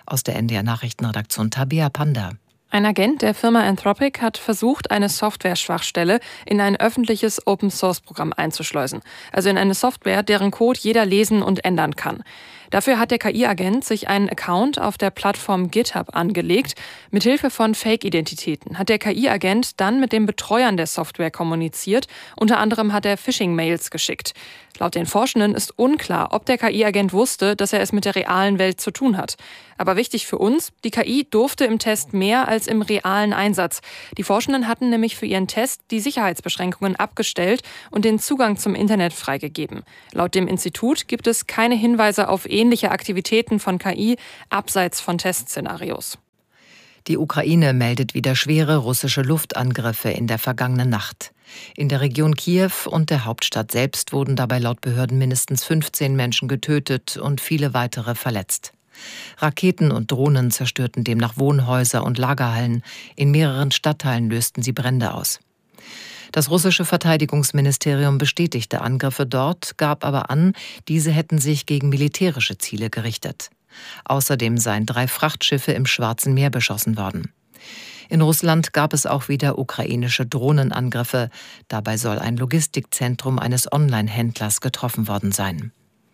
Aus der NDR Nachrichtenredaktion Tabea Panda. Ein Agent der Firma Anthropic hat versucht, eine Software-Schwachstelle in ein öffentliches Open-Source-Programm einzuschleusen. Also in eine Software, deren Code jeder lesen und ändern kann. Dafür hat der KI-Agent sich einen Account auf der Plattform GitHub angelegt. Mithilfe von Fake-Identitäten hat der KI-Agent dann mit den Betreuern der Software kommuniziert. Unter anderem hat er Phishing-Mails geschickt. Laut den Forschenden ist unklar, ob der KI-Agent wusste, dass er es mit der realen Welt zu tun hat. Aber wichtig für uns, die KI durfte im Test mehr als im realen Einsatz. Die Forschenden hatten nämlich für ihren Test die Sicherheitsbeschränkungen abgestellt und den Zugang zum Internet freigegeben. Laut dem Institut gibt es keine Hinweise auf ähnliche Aktivitäten von KI abseits von Testszenarios. Die Ukraine meldet wieder schwere russische Luftangriffe in der vergangenen Nacht. In der Region Kiew und der Hauptstadt selbst wurden dabei laut Behörden mindestens 15 Menschen getötet und viele weitere verletzt. Raketen und Drohnen zerstörten demnach Wohnhäuser und Lagerhallen. In mehreren Stadtteilen lösten sie Brände aus. Das russische Verteidigungsministerium bestätigte Angriffe dort, gab aber an, diese hätten sich gegen militärische Ziele gerichtet. Außerdem seien 3 Frachtschiffe im Schwarzen Meer beschossen worden. In Russland gab es auch wieder ukrainische Drohnenangriffe. Dabei soll ein Logistikzentrum eines Online-Händlers getroffen worden sein.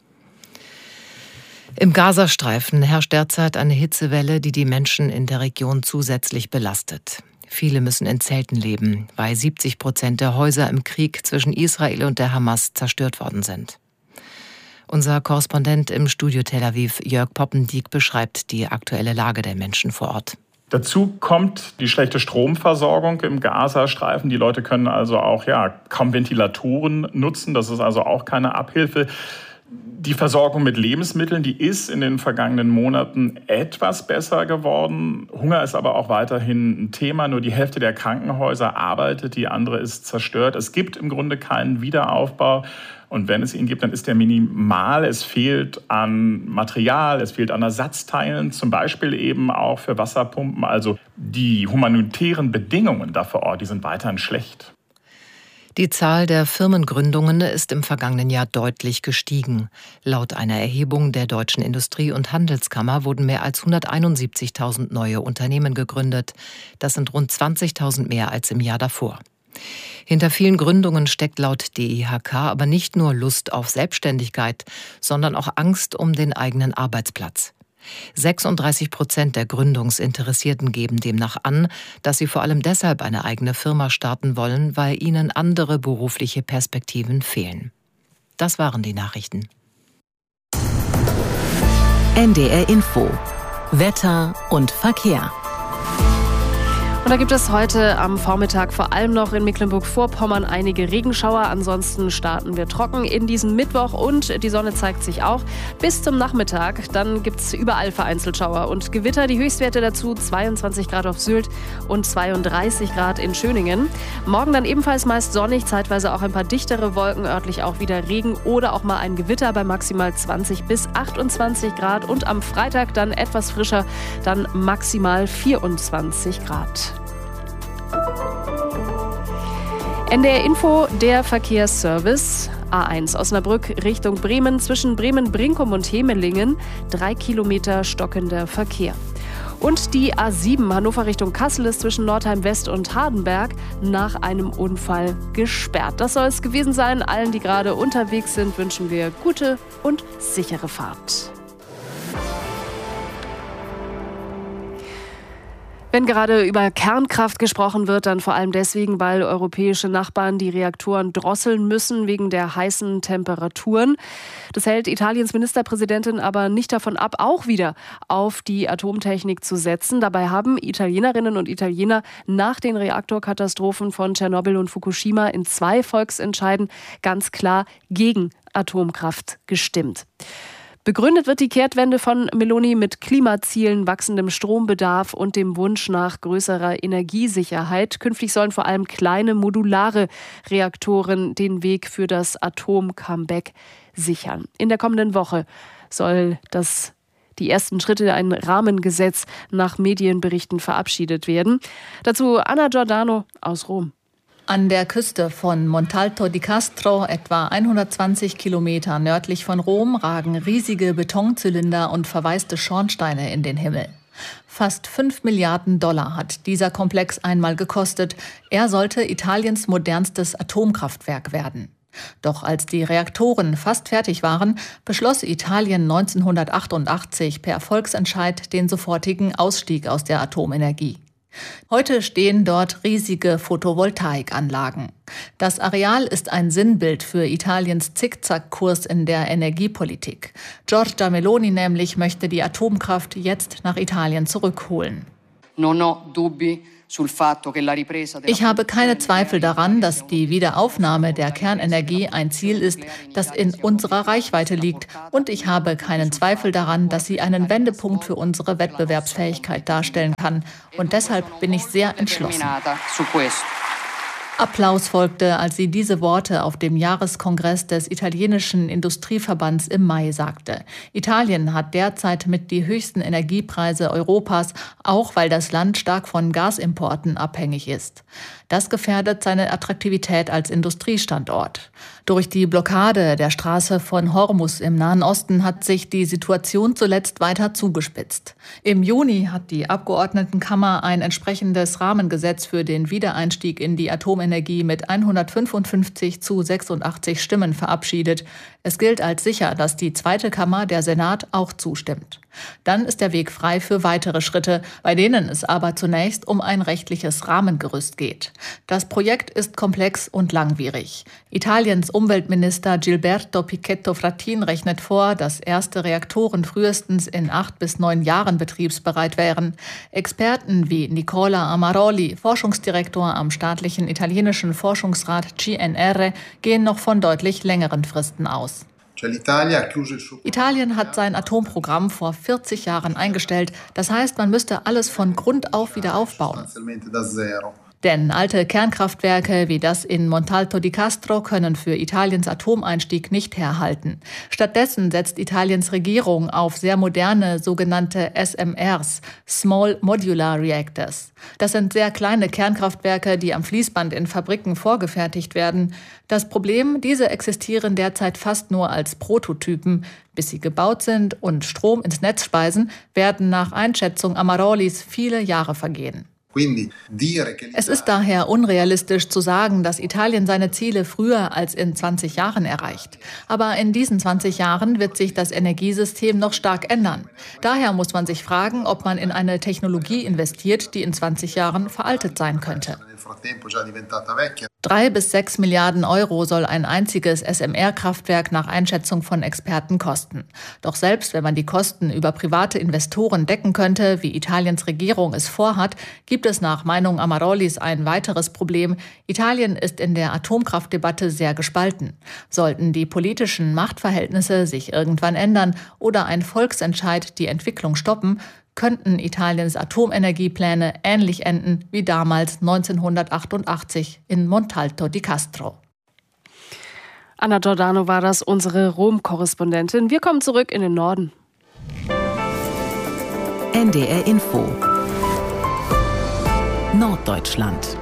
Im Gazastreifen herrscht derzeit eine Hitzewelle, die die Menschen in der Region zusätzlich belastet. Viele müssen in Zelten leben, weil 70% der Häuser im Krieg zwischen Israel und der Hamas zerstört worden sind. Unser Korrespondent im Studio Tel Aviv, Jörg Poppendiek, beschreibt die aktuelle Lage der Menschen vor Ort. Dazu kommt die schlechte Stromversorgung im Gazastreifen. Die Leute können also auch kaum Ventilatoren nutzen. Das ist also auch keine Abhilfe. Die Versorgung mit Lebensmitteln, die ist in den vergangenen Monaten etwas besser geworden. Hunger ist aber auch weiterhin ein Thema. Nur die Hälfte der Krankenhäuser arbeitet, die andere ist zerstört. Es gibt im Grunde keinen Wiederaufbau. Und wenn es ihn gibt, dann ist der minimal. Es fehlt an Material, es fehlt an Ersatzteilen, zum Beispiel eben auch für Wasserpumpen. Also die humanitären Bedingungen da vor Ort, die sind weiterhin schlecht. Die Zahl der Firmengründungen ist im vergangenen Jahr deutlich gestiegen. Laut einer Erhebung der Deutschen Industrie- und Handelskammer wurden mehr als 171.000 neue Unternehmen gegründet. Das sind rund 20.000 mehr als im Jahr davor. Hinter vielen Gründungen steckt laut DIHK aber nicht nur Lust auf Selbstständigkeit, sondern auch Angst um den eigenen Arbeitsplatz. 36% der Gründungsinteressierten geben demnach an, dass sie vor allem deshalb eine eigene Firma starten wollen, weil ihnen andere berufliche Perspektiven fehlen. Das waren die Nachrichten. NDR Info. Wetter und Verkehr. Und da gibt es heute am Vormittag vor allem noch in Mecklenburg-Vorpommern einige Regenschauer. Ansonsten starten wir trocken in diesen Mittwoch und die Sonne zeigt sich auch bis zum Nachmittag. Dann gibt es überall vereinzelt Schauer und Gewitter. Die Höchstwerte dazu 22 Grad auf Sylt und 32 Grad in Schöningen. Morgen dann ebenfalls meist sonnig, zeitweise auch ein paar dichtere Wolken, örtlich auch wieder Regen oder auch mal ein Gewitter bei maximal 20 bis 28 Grad. Und am Freitag dann etwas frischer, dann maximal 24 Grad. NDR Info, der Verkehrsservice. A1 Osnabrück Richtung Bremen, zwischen Bremen-Brinkum und Hemelingen 3 Kilometer stockender Verkehr. Und die A7 Hannover Richtung Kassel ist zwischen Nordheim West und Hardenberg nach einem Unfall gesperrt. Das soll es gewesen sein. Allen, die gerade unterwegs sind, wünschen wir gute und sichere Fahrt. Wenn gerade über Kernkraft gesprochen wird, dann vor allem deswegen, weil europäische Nachbarn die Reaktoren drosseln müssen wegen der heißen Temperaturen. Das hält Italiens Ministerpräsidentin aber nicht davon ab, auch wieder auf die Atomtechnik zu setzen. Dabei haben Italienerinnen und Italiener nach den Reaktorkatastrophen von Tschernobyl und Fukushima in 2 Volksentscheiden ganz klar gegen Atomkraft gestimmt. Begründet wird die Kehrtwende von Meloni mit Klimazielen, wachsendem Strombedarf und dem Wunsch nach größerer Energiesicherheit. Künftig sollen vor allem kleine modulare Reaktoren den Weg für das Atom-Comeback sichern. In der kommenden Woche soll die ersten Schritte, ein Rahmengesetz nach Medienberichten verabschiedet werden. Dazu Anna Giordano aus Rom. An der Küste von Montalto di Castro, etwa 120 Kilometer nördlich von Rom, ragen riesige Betonzylinder und verwaiste Schornsteine in den Himmel. Fast 5 Milliarden Dollar hat dieser Komplex einmal gekostet. Er sollte Italiens modernstes Atomkraftwerk werden. Doch als die Reaktoren fast fertig waren, beschloss Italien 1988 per Volksentscheid den sofortigen Ausstieg aus der Atomenergie. Heute stehen dort riesige Photovoltaikanlagen. Das Areal ist ein Sinnbild für Italiens Zickzackkurs in der Energiepolitik. Giorgia Meloni nämlich möchte die Atomkraft jetzt nach Italien zurückholen. Ich habe keine Zweifel daran, dass die Wiederaufnahme der Kernenergie ein Ziel ist, das in unserer Reichweite liegt. Und ich habe keinen Zweifel daran, dass sie einen Wendepunkt für unsere Wettbewerbsfähigkeit darstellen kann. Und deshalb bin ich sehr entschlossen. Applaus folgte, als sie diese Worte auf dem Jahreskongress des italienischen Industrieverbands im Mai sagte. Italien hat derzeit mit die höchsten Energiepreise Europas, auch weil das Land stark von Gasimporten abhängig ist. Das gefährdet seine Attraktivität als Industriestandort. Durch die Blockade der Straße von Hormuz im Nahen Osten hat sich die Situation zuletzt weiter zugespitzt. Im Juni hat die Abgeordnetenkammer ein entsprechendes Rahmengesetz für den Wiedereinstieg in die Atomenergie mit 155 zu 86 Stimmen verabschiedet. Es gilt als sicher, dass die zweite Kammer, der Senat, auch zustimmt. Dann ist der Weg frei für weitere Schritte, bei denen es aber zunächst um ein rechtliches Rahmengerüst geht. Das Projekt ist komplex und langwierig. Italiens Umweltminister Gilberto Pichetto Fratin rechnet vor, dass erste Reaktoren frühestens in 8 bis 9 Jahren betriebsbereit wären. Experten wie Nicola Amaroli, Forschungsdirektor am staatlichen italienischen Forschungsrat CNR, gehen noch von deutlich längeren Fristen aus. Italien hat sein Atomprogramm vor 40 Jahren eingestellt. Das heißt, man müsste alles von Grund auf wieder aufbauen. Denn alte Kernkraftwerke wie das in Montalto di Castro können für Italiens Atomeinstieg nicht herhalten. Stattdessen setzt Italiens Regierung auf sehr moderne sogenannte SMRs, Small Modular Reactors. Das sind sehr kleine Kernkraftwerke, die am Fließband in Fabriken vorgefertigt werden. Das Problem, diese existieren derzeit fast nur als Prototypen. Bis sie gebaut sind und Strom ins Netz speisen, werden nach Einschätzung Amarolis viele Jahre vergehen. Es ist daher unrealistisch zu sagen, dass Italien seine Ziele früher als in 20 Jahren erreicht. Aber in diesen 20 Jahren wird sich das Energiesystem noch stark ändern. Daher muss man sich fragen, ob man in eine Technologie investiert, die in 20 Jahren veraltet sein könnte. 3 bis 6 Milliarden Euro soll ein einziges SMR-Kraftwerk nach Einschätzung von Experten kosten. Doch selbst wenn man die Kosten über private Investoren decken könnte, wie Italiens Regierung es vorhat, gibt es nach Meinung Amarolis ein weiteres Problem. Italien ist in der Atomkraftdebatte sehr gespalten. Sollten die politischen Machtverhältnisse sich irgendwann ändern oder ein Volksentscheid die Entwicklung stoppen, könnten Italiens Atomenergiepläne ähnlich enden wie damals 1988 in Montalto di Castro. Anna Giordano war das, unsere Rom-Korrespondentin. Wir kommen zurück in den Norden. NDR Info Norddeutschland.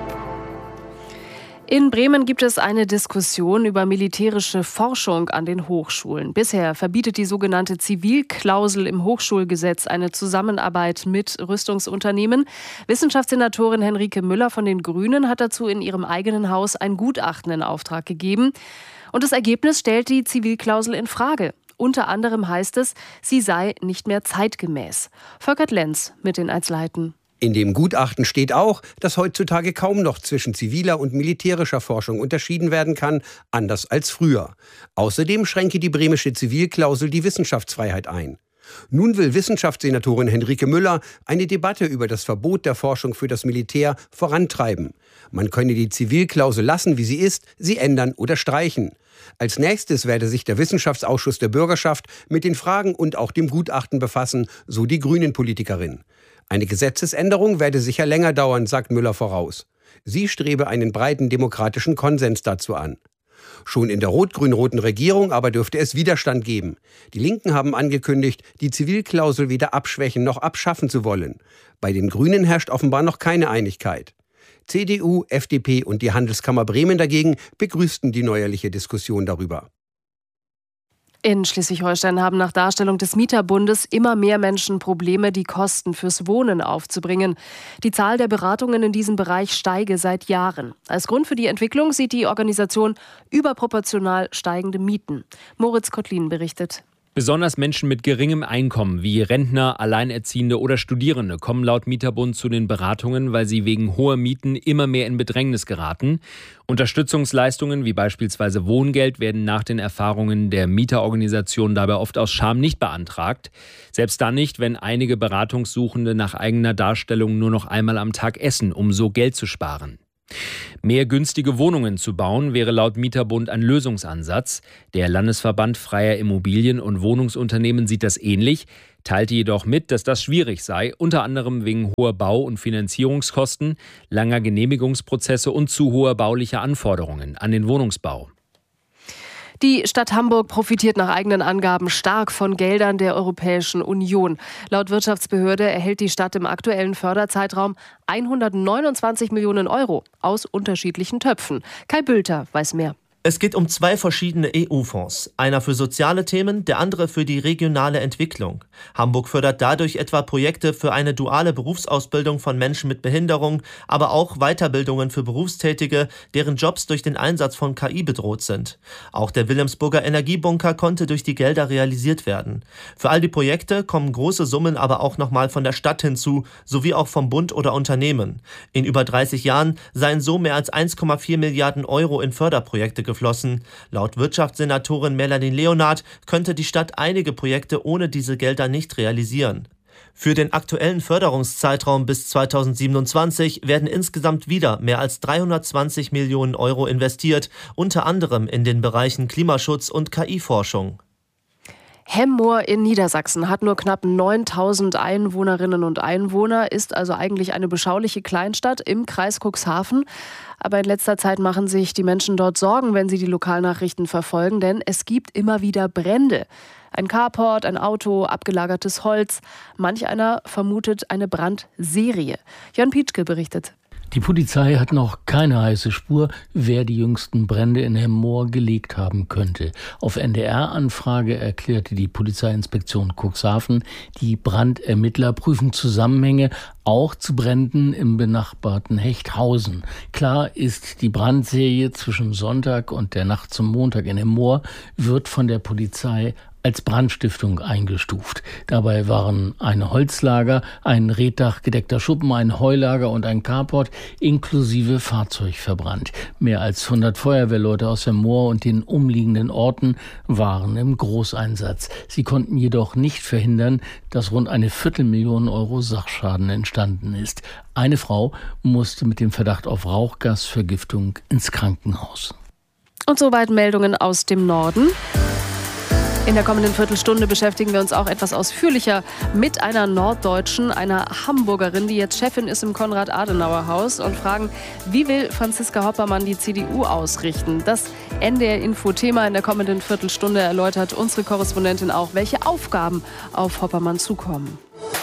In Bremen gibt es eine Diskussion über militärische Forschung an den Hochschulen. Bisher verbietet die sogenannte Zivilklausel im Hochschulgesetz eine Zusammenarbeit mit Rüstungsunternehmen. Wissenschaftssenatorin Henrike Müller von den Grünen hat dazu in ihrem eigenen Haus ein Gutachten in Auftrag gegeben. Und das Ergebnis stellt die Zivilklausel in Frage. Unter anderem heißt es, sie sei nicht mehr zeitgemäß. Volkert Lenz mit den Einzelheiten. In dem Gutachten steht auch, dass heutzutage kaum noch zwischen ziviler und militärischer Forschung unterschieden werden kann, anders als früher. Außerdem schränke die bremische Zivilklausel die Wissenschaftsfreiheit ein. Nun will Wissenschaftssenatorin Henrike Müller eine Debatte über das Verbot der Forschung für das Militär vorantreiben. Man könne die Zivilklausel lassen, wie sie ist, sie ändern oder streichen. Als nächstes werde sich der Wissenschaftsausschuss der Bürgerschaft mit den Fragen und auch dem Gutachten befassen, so die Grünen-Politikerin. Eine Gesetzesänderung werde sicher länger dauern, sagt Müller voraus. Sie strebe einen breiten demokratischen Konsens dazu an. Schon in der rot-grün-roten Regierung aber dürfte es Widerstand geben. Die Linken haben angekündigt, die Zivilklausel weder abschwächen noch abschaffen zu wollen. Bei den Grünen herrscht offenbar noch keine Einigkeit. CDU, FDP und die Handelskammer Bremen dagegen begrüßten die neuerliche Diskussion darüber. In Schleswig-Holstein haben nach Darstellung des Mieterbundes immer mehr Menschen Probleme, die Kosten fürs Wohnen aufzubringen. Die Zahl der Beratungen in diesem Bereich steige seit Jahren. Als Grund für die Entwicklung sieht die Organisation überproportional steigende Mieten. Moritz Kottlin berichtet. Besonders Menschen mit geringem Einkommen wie Rentner, Alleinerziehende oder Studierende kommen laut Mieterbund zu den Beratungen, weil sie wegen hoher Mieten immer mehr in Bedrängnis geraten. Unterstützungsleistungen wie beispielsweise Wohngeld werden nach den Erfahrungen der Mieterorganisation dabei oft aus Scham nicht beantragt. Selbst dann nicht, wenn einige Beratungssuchende nach eigener Darstellung nur noch einmal am Tag essen, um so Geld zu sparen. Mehr günstige Wohnungen zu bauen, wäre laut Mieterbund ein Lösungsansatz. Der Landesverband Freier Immobilien- und Wohnungsunternehmen sieht das ähnlich, teilte jedoch mit, dass das schwierig sei, unter anderem wegen hoher Bau- und Finanzierungskosten, langer Genehmigungsprozesse und zu hoher baulicher Anforderungen an den Wohnungsbau. Die Stadt Hamburg profitiert nach eigenen Angaben stark von Geldern der Europäischen Union. Laut Wirtschaftsbehörde erhält die Stadt im aktuellen Förderzeitraum 129 Millionen Euro aus unterschiedlichen Töpfen. Kai Bülter weiß mehr. Es geht um 2 verschiedene EU-Fonds. Einer für soziale Themen, der andere für die regionale Entwicklung. Hamburg fördert dadurch etwa Projekte für eine duale Berufsausbildung von Menschen mit Behinderung, aber auch Weiterbildungen für Berufstätige, deren Jobs durch den Einsatz von KI bedroht sind. Auch der Wilhelmsburger Energiebunker konnte durch die Gelder realisiert werden. Für all die Projekte kommen große Summen aber auch nochmal von der Stadt hinzu, sowie auch vom Bund oder Unternehmen. In über 30 Jahren seien so mehr als 1,4 Milliarden Euro in Förderprojekte geflossen. Laut Wirtschaftssenatorin Melanie Leonard könnte die Stadt einige Projekte ohne diese Gelder nicht realisieren. Für den aktuellen Förderungszeitraum bis 2027 werden insgesamt wieder mehr als 320 Millionen Euro investiert, unter anderem in den Bereichen Klimaschutz und KI-Forschung. Hemmoor in Niedersachsen hat nur knapp 9.000 Einwohnerinnen und Einwohner, ist also eigentlich eine beschauliche Kleinstadt im Kreis Cuxhaven. Aber in letzter Zeit machen sich die Menschen dort Sorgen, wenn sie die Lokalnachrichten verfolgen, denn es gibt immer wieder Brände. Ein Carport, ein Auto, abgelagertes Holz. Manch einer vermutet eine Brandserie. Jörn Pietschke berichtet. Die Polizei hat noch keine heiße Spur, wer die jüngsten Brände in Hemmoor gelegt haben könnte. Auf NDR-Anfrage erklärte die Polizeiinspektion Cuxhaven, die Brandermittler prüfen Zusammenhänge auch zu Bränden im benachbarten Hechthausen. Klar ist, die Brandserie zwischen Sonntag und der Nacht zum Montag in Hemmoor wird von der Polizei als Brandstiftung eingestuft. Dabei waren ein Holzlager, ein reetdachgedeckter Schuppen, ein Heulager und ein Carport inklusive Fahrzeug verbrannt. Mehr als 100 Feuerwehrleute aus Hemmoor und den umliegenden Orten waren im Großeinsatz. Sie konnten jedoch nicht verhindern, dass rund eine 250.000 Euro Sachschaden entstanden ist. Eine Frau musste mit dem Verdacht auf Rauchgasvergiftung ins Krankenhaus. Und soweit Meldungen aus dem Norden. In der kommenden Viertelstunde beschäftigen wir uns auch etwas ausführlicher mit einer Norddeutschen, einer Hamburgerin, die jetzt Chefin ist im Konrad-Adenauer-Haus, und fragen, wie will Franziska Hoppermann die CDU ausrichten? Das NDR-Info-Thema in der kommenden Viertelstunde erläutert unsere Korrespondentin auch, welche Aufgaben auf Hoppermann zukommen.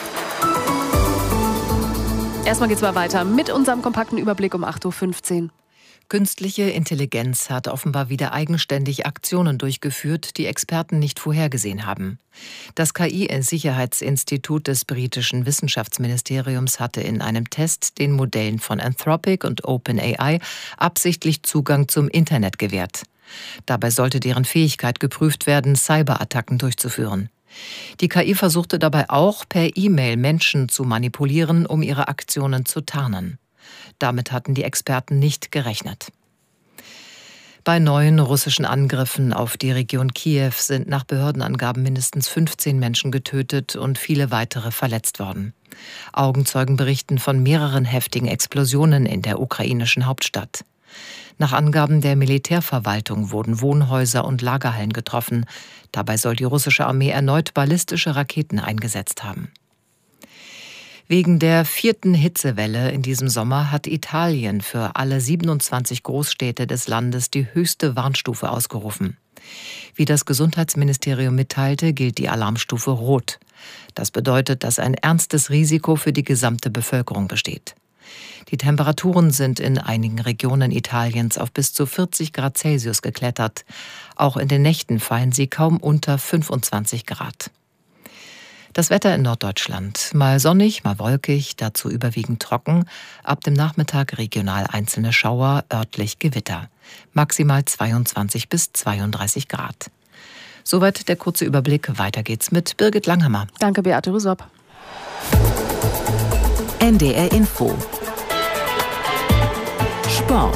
Erstmal geht's mal weiter mit unserem kompakten Überblick um 8.15 Uhr. Künstliche Intelligenz hat offenbar wieder eigenständig Aktionen durchgeführt, die Experten nicht vorhergesehen haben. Das KI-Sicherheitsinstitut des britischen Wissenschaftsministeriums hatte in einem Test den Modellen von Anthropic und OpenAI absichtlich Zugang zum Internet gewährt. Dabei sollte deren Fähigkeit geprüft werden, Cyberattacken durchzuführen. Die KI versuchte dabei auch, per E-Mail Menschen zu manipulieren, um ihre Aktionen zu tarnen. Damit hatten die Experten nicht gerechnet. Bei neuen russischen Angriffen auf die Region Kiew sind nach Behördenangaben mindestens 15 Menschen getötet und viele weitere verletzt worden. Augenzeugen berichten von mehreren heftigen Explosionen in der ukrainischen Hauptstadt. Nach Angaben der Militärverwaltung wurden Wohnhäuser und Lagerhallen getroffen. Dabei soll die russische Armee erneut ballistische Raketen eingesetzt haben. Wegen der 4. Hitzewelle in diesem Sommer hat Italien für alle 27 Großstädte des Landes die höchste Warnstufe ausgerufen. Wie das Gesundheitsministerium mitteilte, gilt die Alarmstufe Rot. Das bedeutet, dass ein ernstes Risiko für die gesamte Bevölkerung besteht. Die Temperaturen sind in einigen Regionen Italiens auf bis zu 40 Grad Celsius geklettert. Auch in den Nächten fallen sie kaum unter 25 Grad. Das Wetter in Norddeutschland. Mal sonnig, mal wolkig, dazu überwiegend trocken. Ab dem Nachmittag regional einzelne Schauer, örtlich Gewitter. Maximal 22 bis 32 Grad. Soweit der kurze Überblick. Weiter geht's mit Birgit Langhammer. Danke, Beate Rüsop. NDR Info. Sport.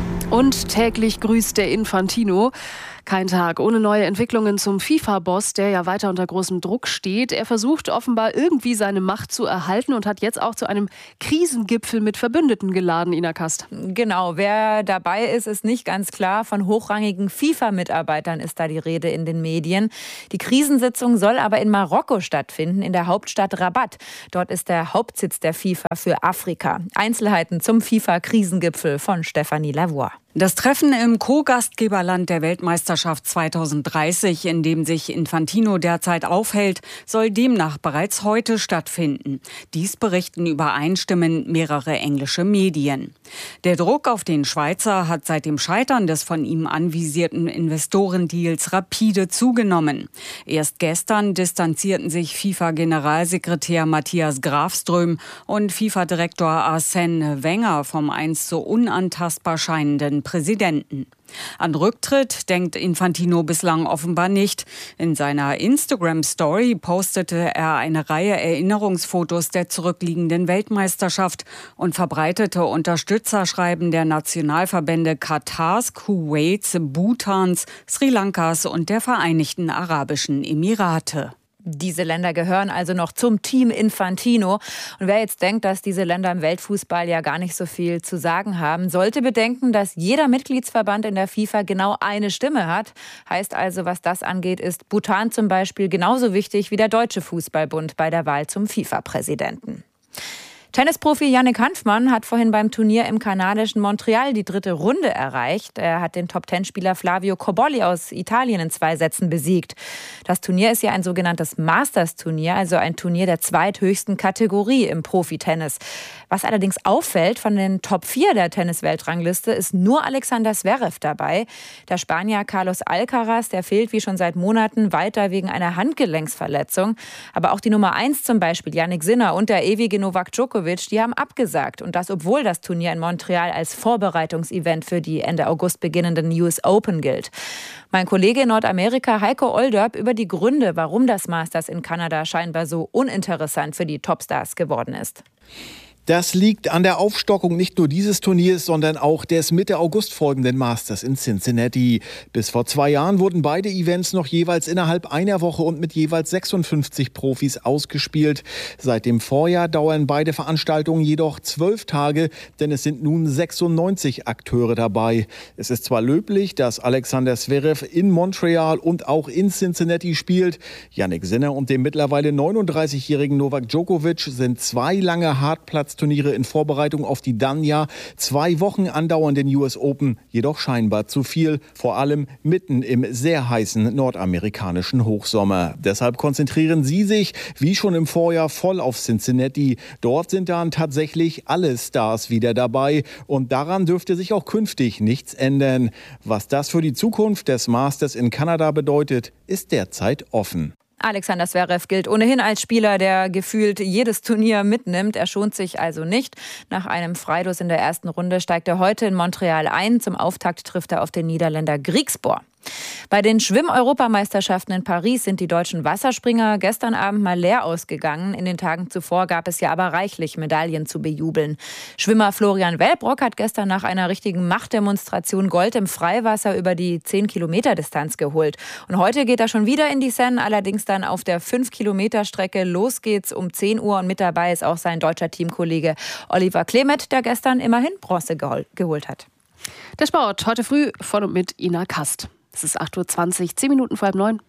Und täglich grüßt der Infantino. Kein Tag ohne neue Entwicklungen zum FIFA-Boss, der ja weiter unter großem Druck steht. Er versucht offenbar irgendwie seine Macht zu erhalten und hat jetzt auch zu einem Krisengipfel mit Verbündeten geladen, Ina Kast. Genau, wer dabei ist, ist nicht ganz klar. Von hochrangigen FIFA-Mitarbeitern ist da die Rede in den Medien. Die Krisensitzung soll aber in Marokko stattfinden, in der Hauptstadt Rabat. Dort ist der Hauptsitz der FIFA für Afrika. Einzelheiten zum FIFA-Krisengipfel von Stefanie Lavoie. Das Treffen im Co-Gastgeberland der Weltmeisterschaft 2030, in dem sich Infantino derzeit aufhält, soll demnach bereits heute stattfinden. Dies berichten übereinstimmend mehrere englische Medien. Der Druck auf den Schweizer hat seit dem Scheitern des von ihm anvisierten Investorendeals rapide zugenommen. Erst gestern distanzierten sich FIFA-Generalsekretär Matthias Grafström und FIFA-Direktor Arsène Wenger vom einst so unantastbar scheinenden Präsidenten. An Rücktritt denkt Infantino bislang offenbar nicht. In seiner Instagram-Story postete er eine Reihe Erinnerungsfotos der zurückliegenden Weltmeisterschaft und verbreitete Unterstützerschreiben der Nationalverbände Katars, Kuwaits, Bhutans, Sri Lankas und der Vereinigten Arabischen Emirate. Diese Länder gehören also noch zum Team Infantino. Und wer jetzt denkt, dass diese Länder im Weltfußball ja gar nicht so viel zu sagen haben, sollte bedenken, dass jeder Mitgliedsverband in der FIFA genau eine Stimme hat. Heißt also, was das angeht, ist Bhutan zum Beispiel genauso wichtig wie der Deutsche Fußballbund bei der Wahl zum FIFA-Präsidenten. Tennisprofi Yannick Hanfmann hat vorhin beim Turnier im kanadischen Montreal die 3. Runde erreicht. Er hat den Top-10-Spieler Flavio Cobolli aus Italien in 2 Sätzen besiegt. Das Turnier ist ja ein sogenanntes Masters-Turnier, also ein Turnier der zweithöchsten Kategorie im Profitennis. Was allerdings auffällt, von den Top 4 der Tennis-Weltrangliste ist nur Alexander Zverev dabei. Der Spanier Carlos Alcaraz, der fehlt wie schon seit Monaten weiter wegen einer Handgelenksverletzung. Aber auch die Nummer 1 zum Beispiel, Jannik Sinner und der ewige Novak Djokovic, die haben abgesagt. Und das, obwohl das Turnier in Montreal als Vorbereitungsevent für die Ende August beginnenden US Open gilt. Mein Kollege in Nordamerika, Heiko Olderb, über die Gründe, warum das Masters in Kanada scheinbar so uninteressant für die Topstars geworden ist. Das liegt an der Aufstockung nicht nur dieses Turniers, sondern auch des Mitte August folgenden Masters in Cincinnati. Bis vor 2 Jahren wurden beide Events noch jeweils innerhalb einer Woche und mit jeweils 56 Profis ausgespielt. Seit dem Vorjahr dauern beide Veranstaltungen jedoch 12 Tage, denn es sind nun 96 Akteure dabei. Es ist zwar löblich, dass Alexander Zverev in Montreal und auch in Cincinnati spielt. Jannik Sinner und dem mittlerweile 39-jährigen Novak Djokovic sind 2 lange Hartplatzturniere in Vorbereitung auf die dann ja 2 Wochen andauernden US Open, jedoch scheinbar zu viel, vor allem mitten im sehr heißen nordamerikanischen Hochsommer. Deshalb konzentrieren sie sich, wie schon im Vorjahr, voll auf Cincinnati. Dort sind dann tatsächlich alle Stars wieder dabei und daran dürfte sich auch künftig nichts ändern. Was das für die Zukunft des Masters in Kanada bedeutet, ist derzeit offen. Alexander Zverev gilt ohnehin als Spieler, der gefühlt jedes Turnier mitnimmt. Er schont sich also nicht. Nach einem Freilos in der ersten Runde steigt er heute in Montreal ein. Zum Auftakt trifft er auf den Niederländer Griekspoor. Bei den Schwimm-Europameisterschaften in Paris sind die deutschen Wasserspringer gestern Abend mal leer ausgegangen. In den Tagen zuvor gab es ja aber reichlich Medaillen zu bejubeln. Schwimmer Florian Wellbrock hat gestern nach einer richtigen Machtdemonstration Gold im Freiwasser über die 10-Kilometer-Distanz geholt. Und heute geht er schon wieder in die Seine, allerdings dann auf der 5-Kilometer-Strecke. Los geht's um 10 Uhr und mit dabei ist auch sein deutscher Teamkollege Oliver Klemet, der gestern immerhin Bronze geholt hat. Der Sport heute früh von und mit Ina Kast. Es ist 8:20 Uhr, 10 Minuten vor 8:30.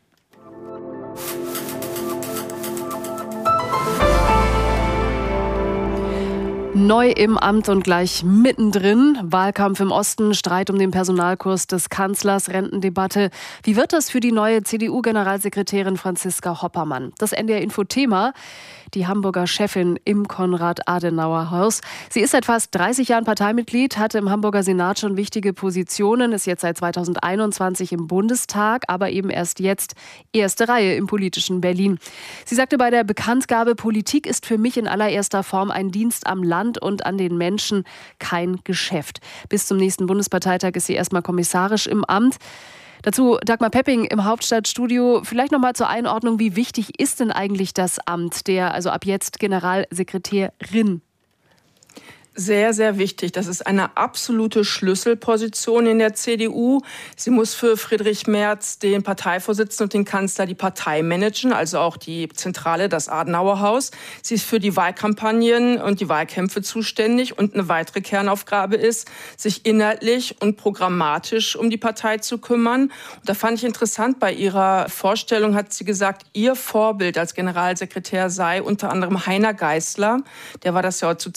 Neu im Amt und gleich mittendrin. Wahlkampf im Osten, Streit um den Personalkurs des Kanzlers, Rentendebatte. Wie wird das für die neue CDU-Generalsekretärin Franziska Hoppermann? Das NDR-Info-Thema. Die Hamburger Chefin im Konrad-Adenauer-Haus. Sie ist seit fast 30 Jahren Parteimitglied, hatte im Hamburger Senat schon wichtige Positionen, ist jetzt seit 2021 im Bundestag, aber eben erst jetzt erste Reihe im politischen Berlin. Sie sagte bei der Bekanntgabe, Politik ist für mich in allererster Form ein Dienst am Land und an den Menschen, kein Geschäft. Bis zum nächsten Bundesparteitag ist sie erstmal kommissarisch im Amt. Dazu Dagmar Pepping im Hauptstadtstudio. Vielleicht noch mal zur Einordnung, wie wichtig ist denn eigentlich das Amt der, also ab jetzt Generalsekretärin? Sehr, sehr wichtig. Das ist eine absolute Schlüsselposition in der CDU. Sie muss für Friedrich Merz, den Parteivorsitzenden und den Kanzler, die Partei managen, also auch die Zentrale, das Adenauerhaus. Sie ist für die Wahlkampagnen und die Wahlkämpfe zuständig. Und eine weitere Kernaufgabe ist, sich inhaltlich und programmatisch um die Partei zu kümmern. Und da fand ich interessant, bei ihrer Vorstellung hat sie gesagt, ihr Vorbild als Generalsekretär sei unter anderem Heiner Geißler. Der war das ja zu